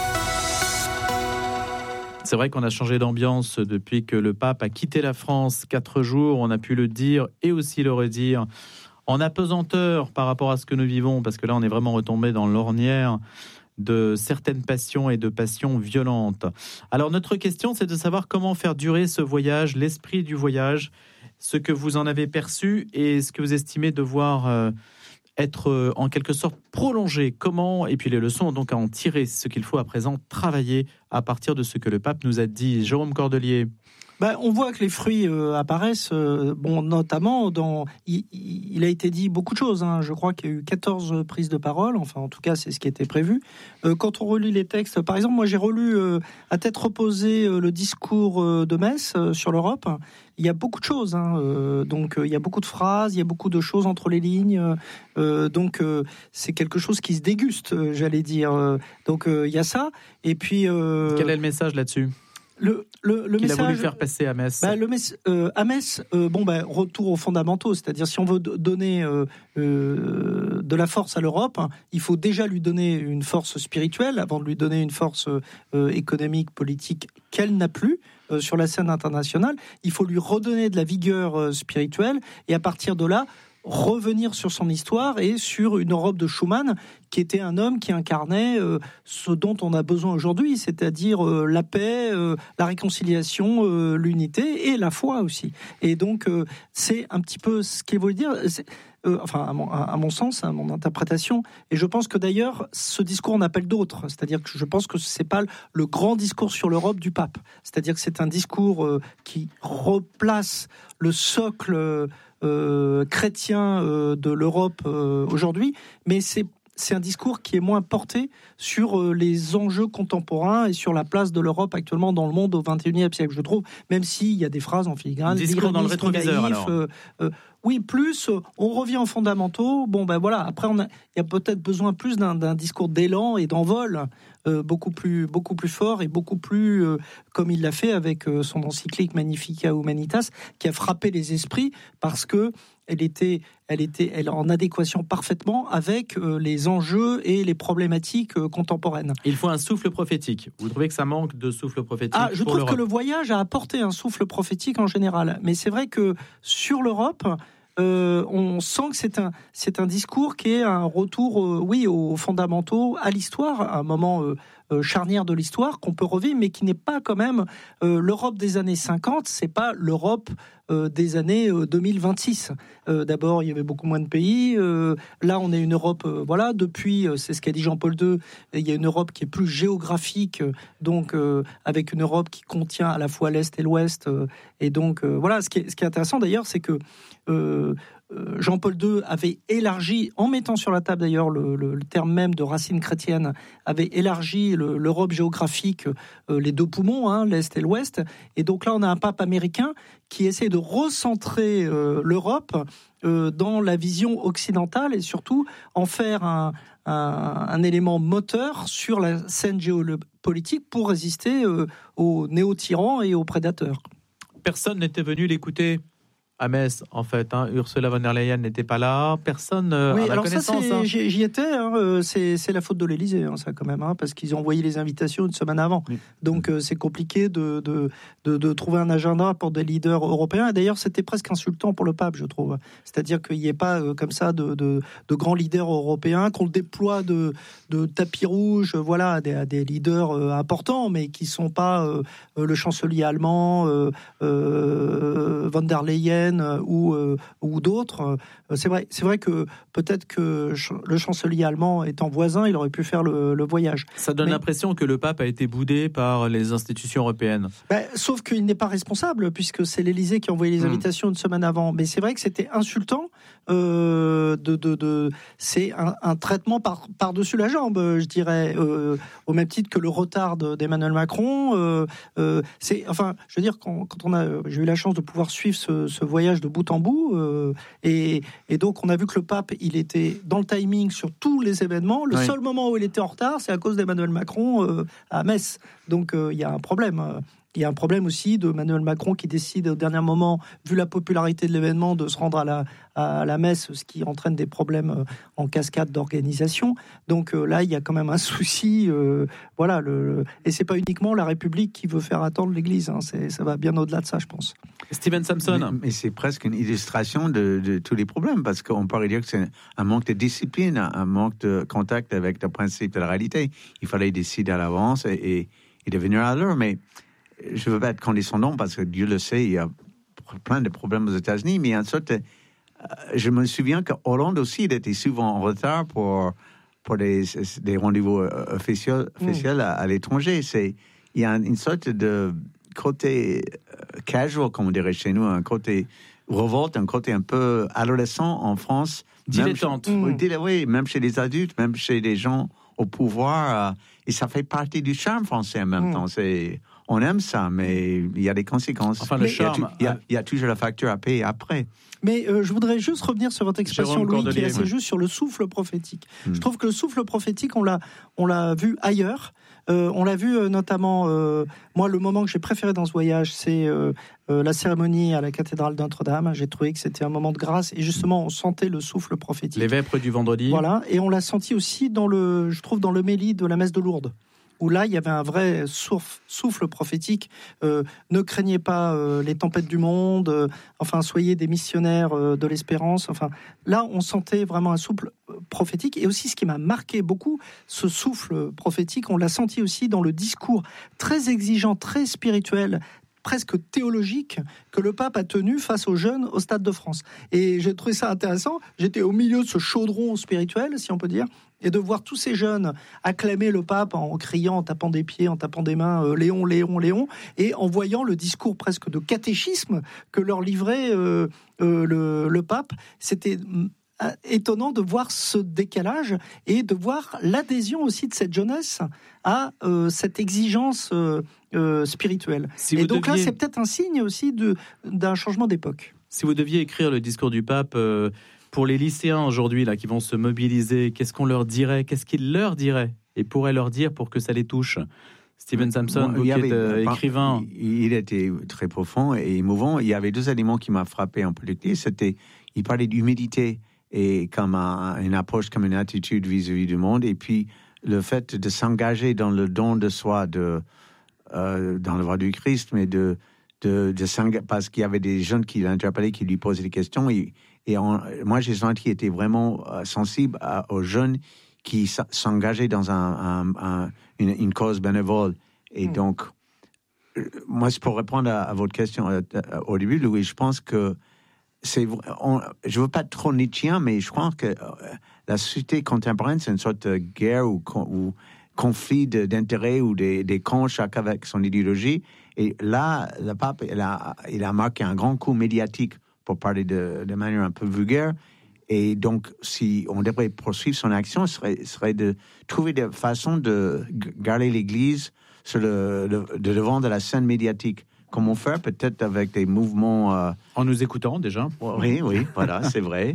C'est vrai qu'on a changé d'ambiance depuis que le pape a quitté la France. Quatre jours, on a pu le dire et aussi le redire. En apesanteur par rapport à ce que nous vivons, parce que là, on est vraiment retombé dans l'ornière de certaines passions et de passions violentes. Alors notre question, c'est de savoir comment faire durer ce voyage, l'esprit du voyage, ce que vous en avez perçu et ce que vous estimez devoir euh, être euh, en quelque sorte prolongé. Comment, et puis les leçons donc à en tirer, ce qu'il faut à présent travailler à partir de ce que le pape nous a dit. Jérôme Cordelier. Ben, on voit que les fruits euh, apparaissent, euh, bon, notamment dans. Il, il a été dit beaucoup de choses. Hein. Je crois qu'il y a eu quatorze prises de parole. Enfin, en tout cas, c'est ce qui était prévu. Euh, quand on relit les textes, par exemple, moi, j'ai relu euh, à tête reposée euh, le discours euh, de Metz euh, sur l'Europe. Il y a beaucoup de choses. Hein. Euh, donc, euh, il y a beaucoup de phrases, il y a beaucoup de choses entre les lignes. Euh, donc, euh, c'est quelque chose qui se déguste, euh, j'allais dire. Euh, donc, euh, il y a ça. Et puis. Euh, Quel est le message là-dessus ? Le, le, le qu'il message, a voulu faire passer à Metz. Bah, le mess, euh, à Metz, euh, bon, bah, retour aux fondamentaux, c'est-à-dire si on veut donner euh, euh, de la force à l'Europe, hein, il faut déjà lui donner une force spirituelle avant de lui donner une force euh, économique, politique qu'elle n'a plus euh, sur la scène internationale. Il faut lui redonner de la vigueur euh, spirituelle et à partir de là, revenir sur son histoire et sur une Europe de Schuman qui était un homme qui incarnait euh, ce dont on a besoin aujourd'hui, c'est-à-dire euh, la paix, euh, la réconciliation, euh, l'unité et la foi aussi. Et donc, euh, c'est un petit peu ce qu'il voulait dire, euh, enfin, à mon, à mon sens, à mon interprétation. Et je pense que d'ailleurs, ce discours en appelle d'autres. C'est-à-dire que je pense que ce n'est pas le grand discours sur l'Europe du pape. C'est-à-dire que c'est un discours euh, qui replace le socle euh, Euh, chrétien euh, de l'Europe euh, aujourd'hui, mais c'est c'est un discours qui est moins porté sur euh, les enjeux contemporains et sur la place de l'Europe actuellement dans le monde au vingt et unième siècle, je trouve, même s'il y a des phrases en filigrane. Discours dans le rétroviseur, naïf, alors. Euh, euh, oui, plus, euh, on revient aux fondamentaux. Bon, ben voilà, après, on a, il y a peut-être besoin plus d'un, d'un discours d'élan et d'envol euh, beaucoup plus, beaucoup plus fort et beaucoup plus, euh, comme il l'a fait avec euh, son encyclique Magnificat Humanitas, qui a frappé les esprits parce que elle était, elle était, elle en adéquation parfaitement avec euh, les enjeux et les problématiques euh, contemporaines. Il faut un souffle prophétique. Vous trouvez que ça manque de souffle prophétique ? Ah, je pour trouve l'Europe. que le voyage a apporté un souffle prophétique en général, mais c'est vrai que sur l'Europe, euh, on sent que c'est un, c'est un discours qui est un retour, euh, oui, aux fondamentaux, à l'histoire, à un moment euh, euh, charnière de l'histoire qu'on peut revivre, mais qui n'est pas quand même euh, l'Europe des années cinquante. C'est pas l'Europe euh, des années euh, deux mille vingt-six. Euh, d'abord, il y avait beaucoup moins de pays. Euh, là, on est une Europe, euh, voilà. Depuis, euh, c'est ce qu'a dit Jean-Paul deux. Il y a une Europe qui est plus géographique, euh, donc euh, avec une Europe qui contient à la fois l'Est et l'Ouest. Euh, et donc, euh, voilà. Ce qui est, ce qui est intéressant d'ailleurs, c'est que euh, Jean-Paul deux avait élargi, en mettant sur la table d'ailleurs le, le, le terme même de racine chrétienne, avait élargi le, l'Europe géographique, euh, les deux poumons, hein, l'Est et l'Ouest. Et donc là, on a un pape américain qui essaie de recentrer euh, l'Europe euh, dans la vision occidentale et surtout en faire un, un, un élément moteur sur la scène géopolitique pour résister euh, aux néo-tyrans et aux prédateurs. Personne n'était venu l'écouter à Metz, en fait. Hein. Ursula von der Leyen n'était pas là. Personne euh, oui, à ma alors connaissance. Ça, hein. j'y, j'y étais. Hein, euh, c'est, c'est la faute de l'Élysée, hein, ça, quand même. Hein, parce qu'ils ont envoyé les invitations une semaine avant. Oui. Donc, euh, c'est compliqué de, de, de, de trouver un agenda pour des leaders européens. Et d'ailleurs, c'était presque insultant pour le pape, je trouve. C'est-à-dire qu'il n'y ait pas, euh, comme ça, de, de, de grands leaders européens, qu'on le déploie de, de tapis rouge, voilà, à des, à des leaders euh, importants, mais qui ne sont pas euh, le chancelier allemand, euh, euh, von der Leyen euh, ou... Euh, ou d'autres. C'est vrai, c'est vrai que peut-être que le chancelier allemand étant voisin, il aurait pu faire le, le voyage. Ça donne Mais, l'impression que le pape a été boudé par les institutions européennes. Ben, sauf qu'il n'est pas responsable, puisque c'est l'Élysée qui a envoyé les invitations mmh. une semaine avant. Mais c'est vrai que c'était insultant. Euh, de, de, de, c'est un, un traitement par, par-dessus la jambe, je dirais, euh, au même titre que le retard de, d'Emmanuel Macron. Euh, euh, c'est, enfin, je veux dire, quand, quand on a, j'ai eu la chance de pouvoir suivre ce, ce voyage de bout en bout, euh, et, et donc on a vu que le pape, il était dans le timing sur tous les événements. Le oui. seul moment où il était en retard, c'est à cause d'Emmanuel Macron euh, à Metz. Donc il euh, y a un problème. Il y a un problème aussi de Emmanuel Macron qui décide au dernier moment, vu la popularité de l'événement, de se rendre à la, à la messe, ce qui entraîne des problèmes en cascade d'organisation. Donc euh, là, il y a quand même un souci. Euh, voilà, le, et c'est pas uniquement la République qui veut faire attendre l'Église. Hein, c'est, ça va bien au-delà de ça, je pense. Steven Samson. Mais, mais c'est presque une illustration de, de tous les problèmes, parce qu'on pourrait dire que c'est un manque de discipline, un manque de contact avec le principe de la réalité. Il fallait décider à l'avance et, et, et devenir à l'heure, mais je ne veux pas être condescendant parce que Dieu le sait, il y a plein de problèmes aux États-Unis, mais en sorte, euh, je me souviens que Hollande aussi, il était souvent en retard pour, pour des, des rendez-vous officiels, officiels mmh. à, à l'étranger. C'est, il y a une sorte de côté euh, casual, comme on dirait chez nous, un côté révolte, un côté un peu adolescent en France. Dilettante. Même, mmh. Oui, même chez les adultes, même chez les gens au pouvoir. Euh, et ça fait partie du charme français en même mmh. temps. C'est... On aime ça, mais il y a des conséquences. Enfin, le mais charme. Il y, a, il y a toujours la facture à payer après. Mais euh, je voudrais juste revenir sur votre expression, Louis, qui est assez juste sur le souffle prophétique. Mmh. Je trouve que le souffle prophétique, on l'a, on l'a vu ailleurs. Euh, on l'a vu euh, notamment, euh, moi, le moment que j'ai préféré dans ce voyage, c'est euh, euh, la cérémonie à la cathédrale de Notre-Dame. J'ai trouvé que c'était un moment de grâce et justement, on sentait le souffle prophétique. Les vêpres du vendredi. Voilà, et on l'a senti aussi dans le, je trouve, dans le méli de la messe de Lourdes, où là, il y avait un vrai souffle, souffle prophétique. Euh, ne craignez pas euh, les tempêtes du monde, euh, enfin, soyez des missionnaires euh, de l'espérance. Enfin, là, on sentait vraiment un souffle prophétique. Et aussi, ce qui m'a marqué beaucoup, ce souffle prophétique, on l'a senti aussi dans le discours très exigeant, très spirituel, presque théologique, que le pape a tenu face aux jeunes au Stade de France. Et j'ai trouvé ça intéressant. J'étais au milieu de ce chaudron spirituel, si on peut dire, et de voir tous ces jeunes acclamer le pape en criant, en tapant des pieds, en tapant des mains, euh, Léon, Léon, Léon, et en voyant le discours presque de catéchisme que leur livrait euh, euh, le, le pape. C'était étonnant de voir ce décalage et de voir l'adhésion aussi de cette jeunesse à euh, cette exigence euh, euh, spirituelle. Si et donc deviez... là, c'est peut-être un signe aussi de, d'un changement d'époque. Si vous deviez écrire le discours du pape euh, pour les lycéens aujourd'hui là, qui vont se mobiliser, qu'est-ce qu'on leur dirait ? Qu'est-ce qu'il leur dirait et pourrait leur dire pour que ça les touche ? Steven Samson, vous qui êtes euh, écrivain. Il, il était très profond et émouvant. Il y avait deux éléments qui m'ont frappé en particulier. C'était, il parlait d'humilité et comme un, une approche, comme une attitude vis-à-vis du monde, et puis le fait de s'engager dans le don de soi, de, euh, dans le voie du Christ, mais de, de, de s'engager, parce qu'il y avait des jeunes qui l'interpellaient, qui lui posaient des questions, et, et en, moi j'ai senti qu'il était vraiment euh, sensible à, aux jeunes qui s'engageaient dans un, un, un, une, une cause bénévole, et mmh. donc, moi, pour répondre à, à votre question à, à, au début, Louis, je pense que c'est, on, je ne veux pas être trop nietzschéen, mais je crois que euh, la société contemporaine, c'est une sorte de guerre ou, ou conflit de, d'intérêts ou des, des camps, chacun avec son idéologie. Et là, le pape, il a, il a marqué un grand coup médiatique pour parler de, de manière un peu vulgaire. Et donc, si on devrait poursuivre son action, ce serait, serait de trouver des façons de garder l'Église sur le, le, de devant de la scène médiatique. Comment faire, peut-être avec des mouvements... Euh... En nous écoutant, déjà. Oui, oui, voilà, c'est vrai.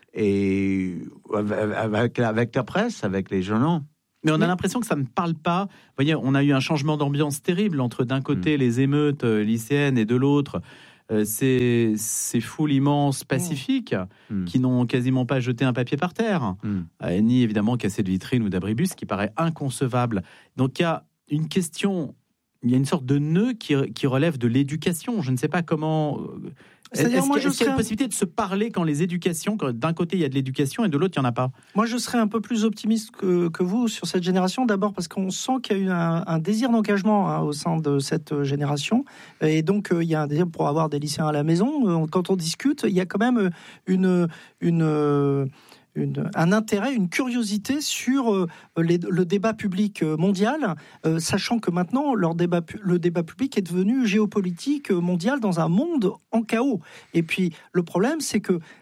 Et avec, avec la presse, avec les journaux. Mais on a l'impression que ça ne parle pas. Vous voyez, on a eu un changement d'ambiance terrible entre, d'un côté, mmh. les émeutes euh, lycéennes et de l'autre, euh, ces, ces foules immenses pacifiques mmh. qui n'ont quasiment pas jeté un papier par terre, mmh. euh, ni évidemment cassé de vitrine ou d'abribus, ce qui paraît inconcevable. Donc il y a une question... Il y a une sorte de nœud qui, qui relève de l'éducation. Je ne sais pas comment... C'est-à-dire, est-ce, moi, qu'il, est-ce qu'il y a une possibilité de se parler quand les éducations, quand d'un côté il y a de l'éducation et de l'autre il n'y en a pas ? Moi je serais un peu plus optimiste que, que vous sur cette génération. D'abord parce qu'on sent qu'il y a eu un, un désir d'engagement hein, au sein de cette génération. Et donc euh, il y a un désir pour avoir des lycéens à la maison. Quand on discute, il y a quand même une... une euh, Une, un intérêt, une curiosité sur euh, les, le débat public mondial, euh, sachant que maintenant leur débat, le débat public est devenu géopolitique mondial dans un monde en chaos. Et puis le problème, c'est que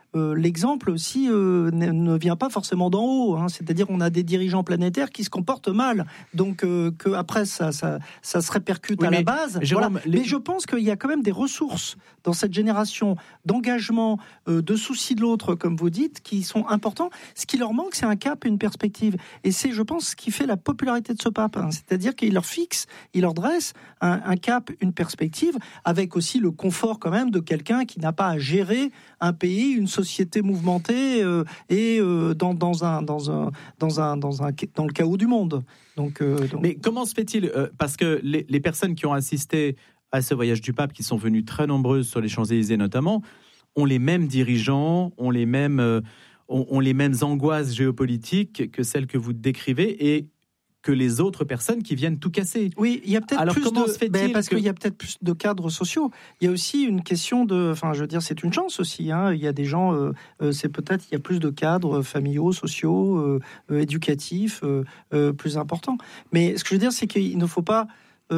euh, l'exemple aussi euh, ne, ne vient pas forcément d'en haut. Hein. C'est-à-dire on a des dirigeants planétaires qui se comportent mal, donc euh, que après ça, ça, ça se répercute oui, à la base. Jérôme, voilà. les... Mais je pense qu'il y a quand même des ressources dans cette génération d'engagement, euh, de souci de l'autre, comme vous dites, qui sont importants. Ce qui leur manque, c'est un cap et une perspective. Et c'est, je pense, ce qui fait la popularité de ce pape. Hein. C'est-à-dire qu'il leur fixe, il leur dresse un, un cap, une perspective, avec aussi le confort quand même de quelqu'un qui n'a pas à gérer un pays, une société mouvementée euh, et euh, dans, dans, un, dans, un, dans, un, dans, un, dans le chaos du monde. Donc, euh, donc... Mais comment se fait-il euh, Parce que les, les personnes qui ont assisté à ce voyage du pape, qui sont venues très nombreuses sur les Champs-Élysées notamment, ont les mêmes dirigeants, ont les mêmes, euh, ont, ont les mêmes angoisses géopolitiques que celles que vous décrivez et que les autres personnes qui viennent tout casser. Oui, il y a peut-être Alors, plus comment de... se fait-il ben, parce que... qu'il y a peut-être plus de cadres sociaux. Il y a aussi une question de... Enfin, je veux dire, c'est une chance aussi. Hein. Il y a des gens... Euh, euh, c'est peut-être... Il y a plus de cadres familiaux, sociaux, euh, euh, éducatifs, euh, euh, plus importants. Mais ce que je veux dire, c'est qu'il ne faut pas...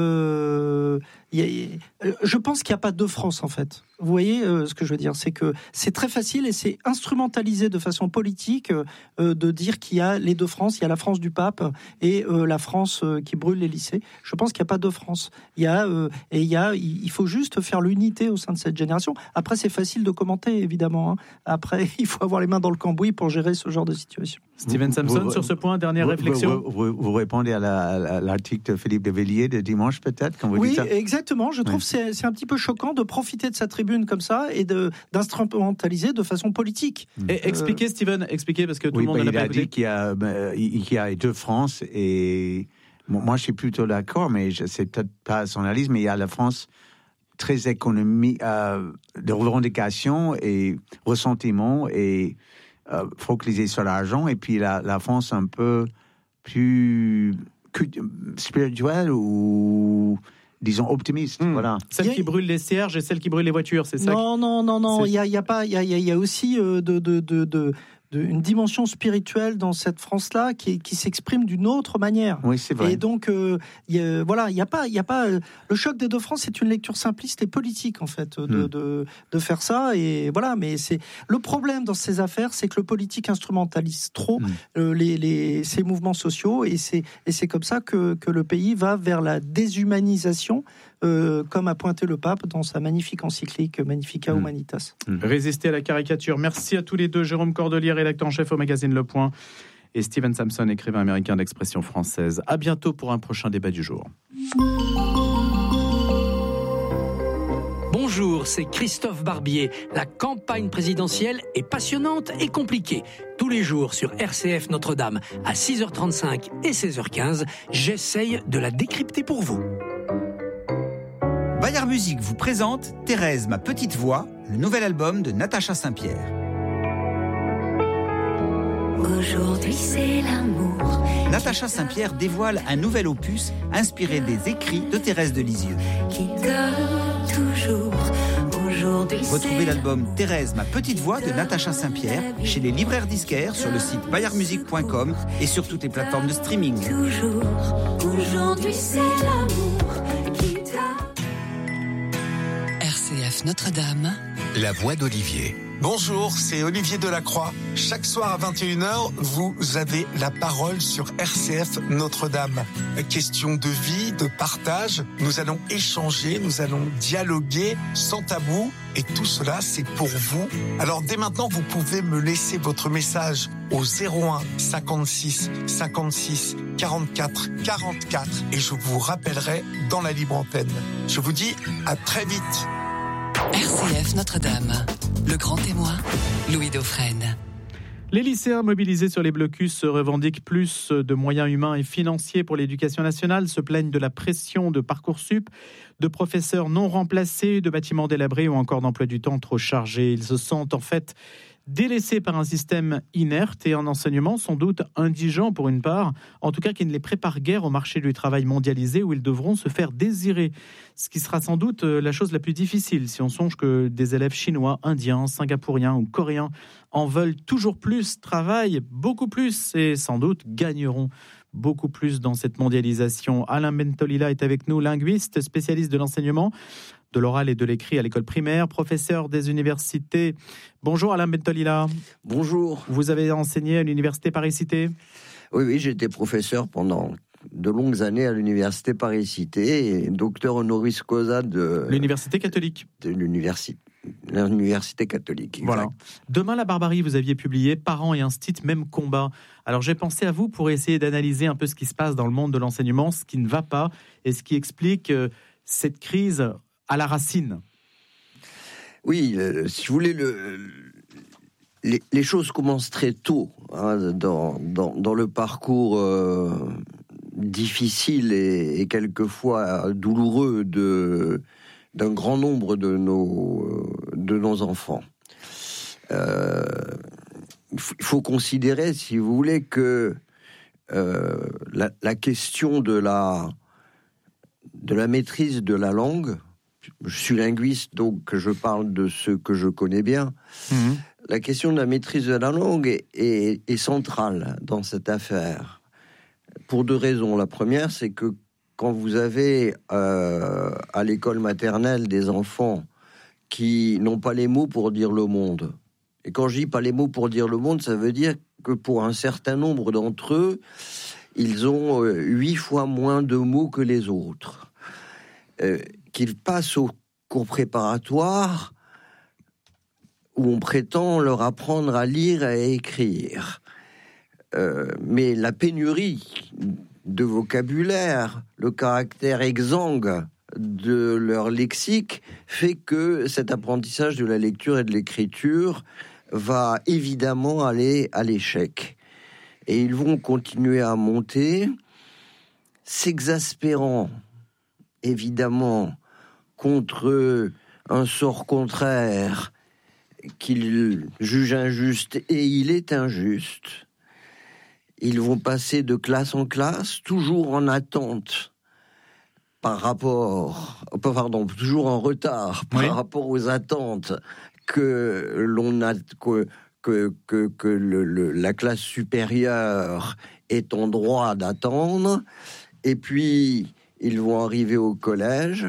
Euh, y a, y a, je pense qu'il n'y a pas deux France en fait. Vous voyez euh, ce que je veux dire, c'est que c'est très facile et c'est instrumentalisé de façon politique euh, de dire qu'il y a les deux France, il y a la France du pape et euh, la France euh, qui brûle les lycées. Je pense qu'il n'y a pas deux France. Il y a euh, et il y a, il faut juste faire l'unité au sein de cette génération. Après, c'est facile de commenter évidemment. Hein. Après, il faut avoir les mains dans le cambouis pour gérer ce genre de situation. Steven Samson, vous, sur ce point, dernière vous, réflexion. Vous, vous, vous répondez à, la, à l'article de Philippe de Villiers de dimanche peut-être quand vous oui, dites ça. Exactement. Je trouve oui. que c'est, c'est un petit peu choquant de profiter de sa tribune comme ça et de, d'instrumentaliser de façon politique. Et expliquez, euh... Steven, expliquez, parce que tout oui, le monde bah, en a il pas a écouté. dit qu'il y a, bah, il y a deux France et bon, moi je suis plutôt d'accord, mais je, c'est peut-être pas son analyse, mais il y a la France très économique, euh, de revendications et ressentiment et euh, focalisée sur l'argent, et puis la, la France un peu plus spirituelle ou disons optimiste, mmh. voilà. Celle a... qui brûle les cierges et celle qui brûle les voitures, c'est ça? Non, non, non, non. Il y a, il y a pas, il y a, il y a aussi euh, de, de, de, de, de, une dimension spirituelle dans cette France-là qui, qui s'exprime d'une autre manière. Oui, c'est vrai. Et donc, euh, il y a, voilà, il y a pas, il y a pas. Le choc des deux France, c'est une lecture simpliste et politique en fait de, mmh. de, de faire ça. Et voilà, mais c'est le problème dans ces affaires, c'est que le politique instrumentalise trop mmh. euh, les, les, ces mouvements sociaux, et c'est, et c'est comme ça que, que le pays va vers la déshumanisation. Euh, comme a pointé le pape dans sa magnifique encyclique Magnificat mmh. Humanitas. Mmh. Résister à la caricature. Merci à tous les deux. Jérôme Cordelier, rédacteur en chef au magazine Le Point, et Steven Samson, écrivain américain d'expression française. À bientôt pour un prochain débat du jour. Bonjour, c'est Christophe Barbier. La campagne présidentielle est passionnante et compliquée. Tous les jours sur R C F Notre-Dame à six heures trente-cinq et seize heures quinze, j'essaye de la décrypter pour vous. Bayard Musique vous présente Thérèse, ma petite voix, le nouvel album de Natacha Saint-Pierre. Aujourd'hui c'est l'amour. Natacha Saint-Pierre dévoile un nouvel opus inspiré des écrits de Thérèse de Lisieux. Qui donne toujours. Aujourd'hui Retrouvez l'album Thérèse, ma petite voix de Natacha Saint-Pierre chez les libraires disquaires, sur le site bayard musique point com et sur toutes les plateformes de streaming. Toujours. Aujourd'hui c'est l'amour qui donne. R C F Notre-Dame. La voix d'Olivier. Bonjour, c'est Olivier Delacroix. Chaque soir à vingt et une heures, vous avez la parole sur R C F Notre-Dame. Question de vie, de partage. Nous allons échanger, nous allons dialoguer sans tabou. Et tout cela, c'est pour vous. Alors dès maintenant, vous pouvez me laisser votre message au zéro un cinquante-six cinquante-six quarante-quatre quarante-quatre et je vous rappellerai dans la libre antenne. Je vous dis à très vite. R C F Notre-Dame. Le grand témoin, Louis Dauphren. Les lycéens mobilisés sur les blocus revendiquent plus de moyens humains et financiers pour l'éducation nationale, se plaignent de la pression de Parcoursup, de professeurs non remplacés, de bâtiments délabrés ou encore d'emploi du temps trop chargé. Ils se sentent en fait délaissés par un système inerte et un enseignement sans doute indigent pour une part, en tout cas qui ne les prépare guère au marché du travail mondialisé où ils devront se faire désirer. Ce qui sera sans doute la chose la plus difficile si on songe que des élèves chinois, indiens, singapouriens ou coréens en veulent toujours plus, travaillent beaucoup plus et sans doute gagneront beaucoup plus dans cette mondialisation. Alain Bentolila est avec nous, linguiste, spécialiste de l'enseignement, de l'oral et de l'écrit à l'école primaire, professeur des universités. Bonjour Alain Bentolila. Bonjour. Vous avez enseigné à l'université Paris-Cité ? Oui, oui, j'étais professeur pendant de longues années à l'université Paris-Cité et docteur honoris causa de... L'université catholique. De l'université. L'université catholique, exact. Voilà. Demain la barbarie, vous aviez publié Parents et Instit, même combat. Alors j'ai pensé à vous pour essayer d'analyser un peu ce qui se passe dans le monde de l'enseignement, ce qui ne va pas et ce qui explique euh, cette crise à la racine. Oui, euh, si vous voulez, le, les, les choses commencent très tôt hein, dans, dans, dans le parcours euh, difficile et, et quelquefois douloureux de... d'un grand nombre de nos, de nos enfants. Euh, il faut considérer, si vous voulez, que euh, la, la question de la, de la maîtrise de la langue, je suis linguiste, donc je parle de ce que je connais bien, mmh. La question de la maîtrise de la langue est, est, est centrale dans cette affaire, pour deux raisons. La première, c'est que quand vous avez euh, à l'école maternelle des enfants qui n'ont pas les mots pour dire le monde, et quand je dis pas les mots pour dire le monde, ça veut dire que pour un certain nombre d'entre eux, ils ont euh, huit fois moins de mots que les autres, euh, qu'ils passent au cours préparatoire où on prétend leur apprendre à lire et à écrire. Euh, mais la pénurie de vocabulaire, le caractère exsangue de leur lexique fait que cet apprentissage de la lecture et de l'écriture va évidemment aller à l'échec. Et ils vont continuer à monter, s'exaspérant évidemment contre un sort contraire qu'ils jugent injuste, et il est injuste. Ils vont passer de classe en classe, toujours en attente par rapport, pardon, toujours en retard par oui. rapport aux attentes que l'on a, que, que, que, que le, le, la classe supérieure est en droit d'attendre. Et puis, ils vont arriver au collège.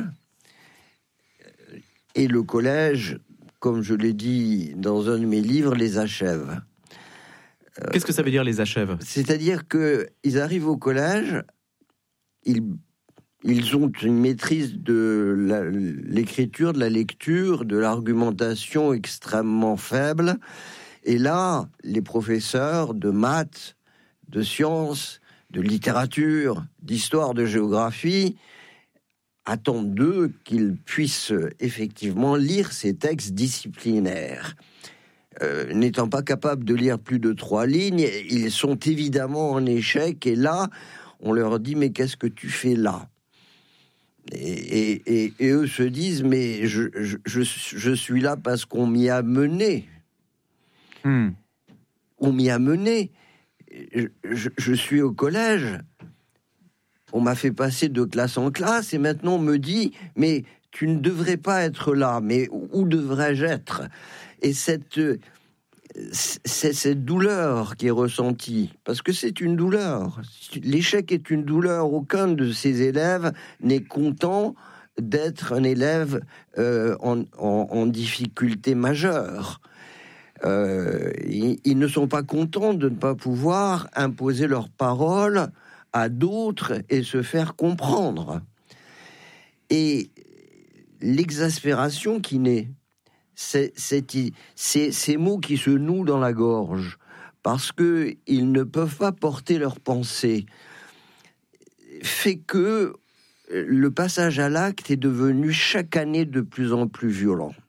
Et le collège, comme je l'ai dit dans un de mes livres, les achève. Qu'est-ce que ça veut dire, les achève ? C'est-à-dire qu'ils arrivent au collège, ils, ils ont une maîtrise de la, l'écriture, de la lecture, de l'argumentation extrêmement faible. Et là, les professeurs de maths, de sciences, de littérature, d'histoire, de géographie, attendent d'eux qu'ils puissent effectivement lire ces textes disciplinaires. Euh, n'étant pas capables de lire plus de trois lignes, ils sont évidemment en échec, et là, on leur dit « mais qu'est-ce que tu fais là ?» et, et, et, et eux se disent « mais je, je, je, je suis là parce qu'on m'y a mené. Hmm. On m'y a mené. Je, je, je suis au collège. On m'a fait passer de classe en classe, et maintenant on me dit « mais tu ne devrais pas être là, mais où devrais-je être ?» Et cette, c'est cette douleur qui est ressentie, parce que c'est une douleur. L'échec est une douleur. Aucun de ces élèves n'est content d'être un élève euh, en, en, en difficulté majeure. Euh, ils, ils ne sont pas contents de ne pas pouvoir imposer leurs paroles à d'autres et se faire comprendre. Et l'exaspération qui naît, C'est, c'est, c'est ces mots qui se nouent dans la gorge parce que ils ne peuvent pas porter leurs pensées, fait que le passage à l'acte est devenu chaque année de plus en plus violent.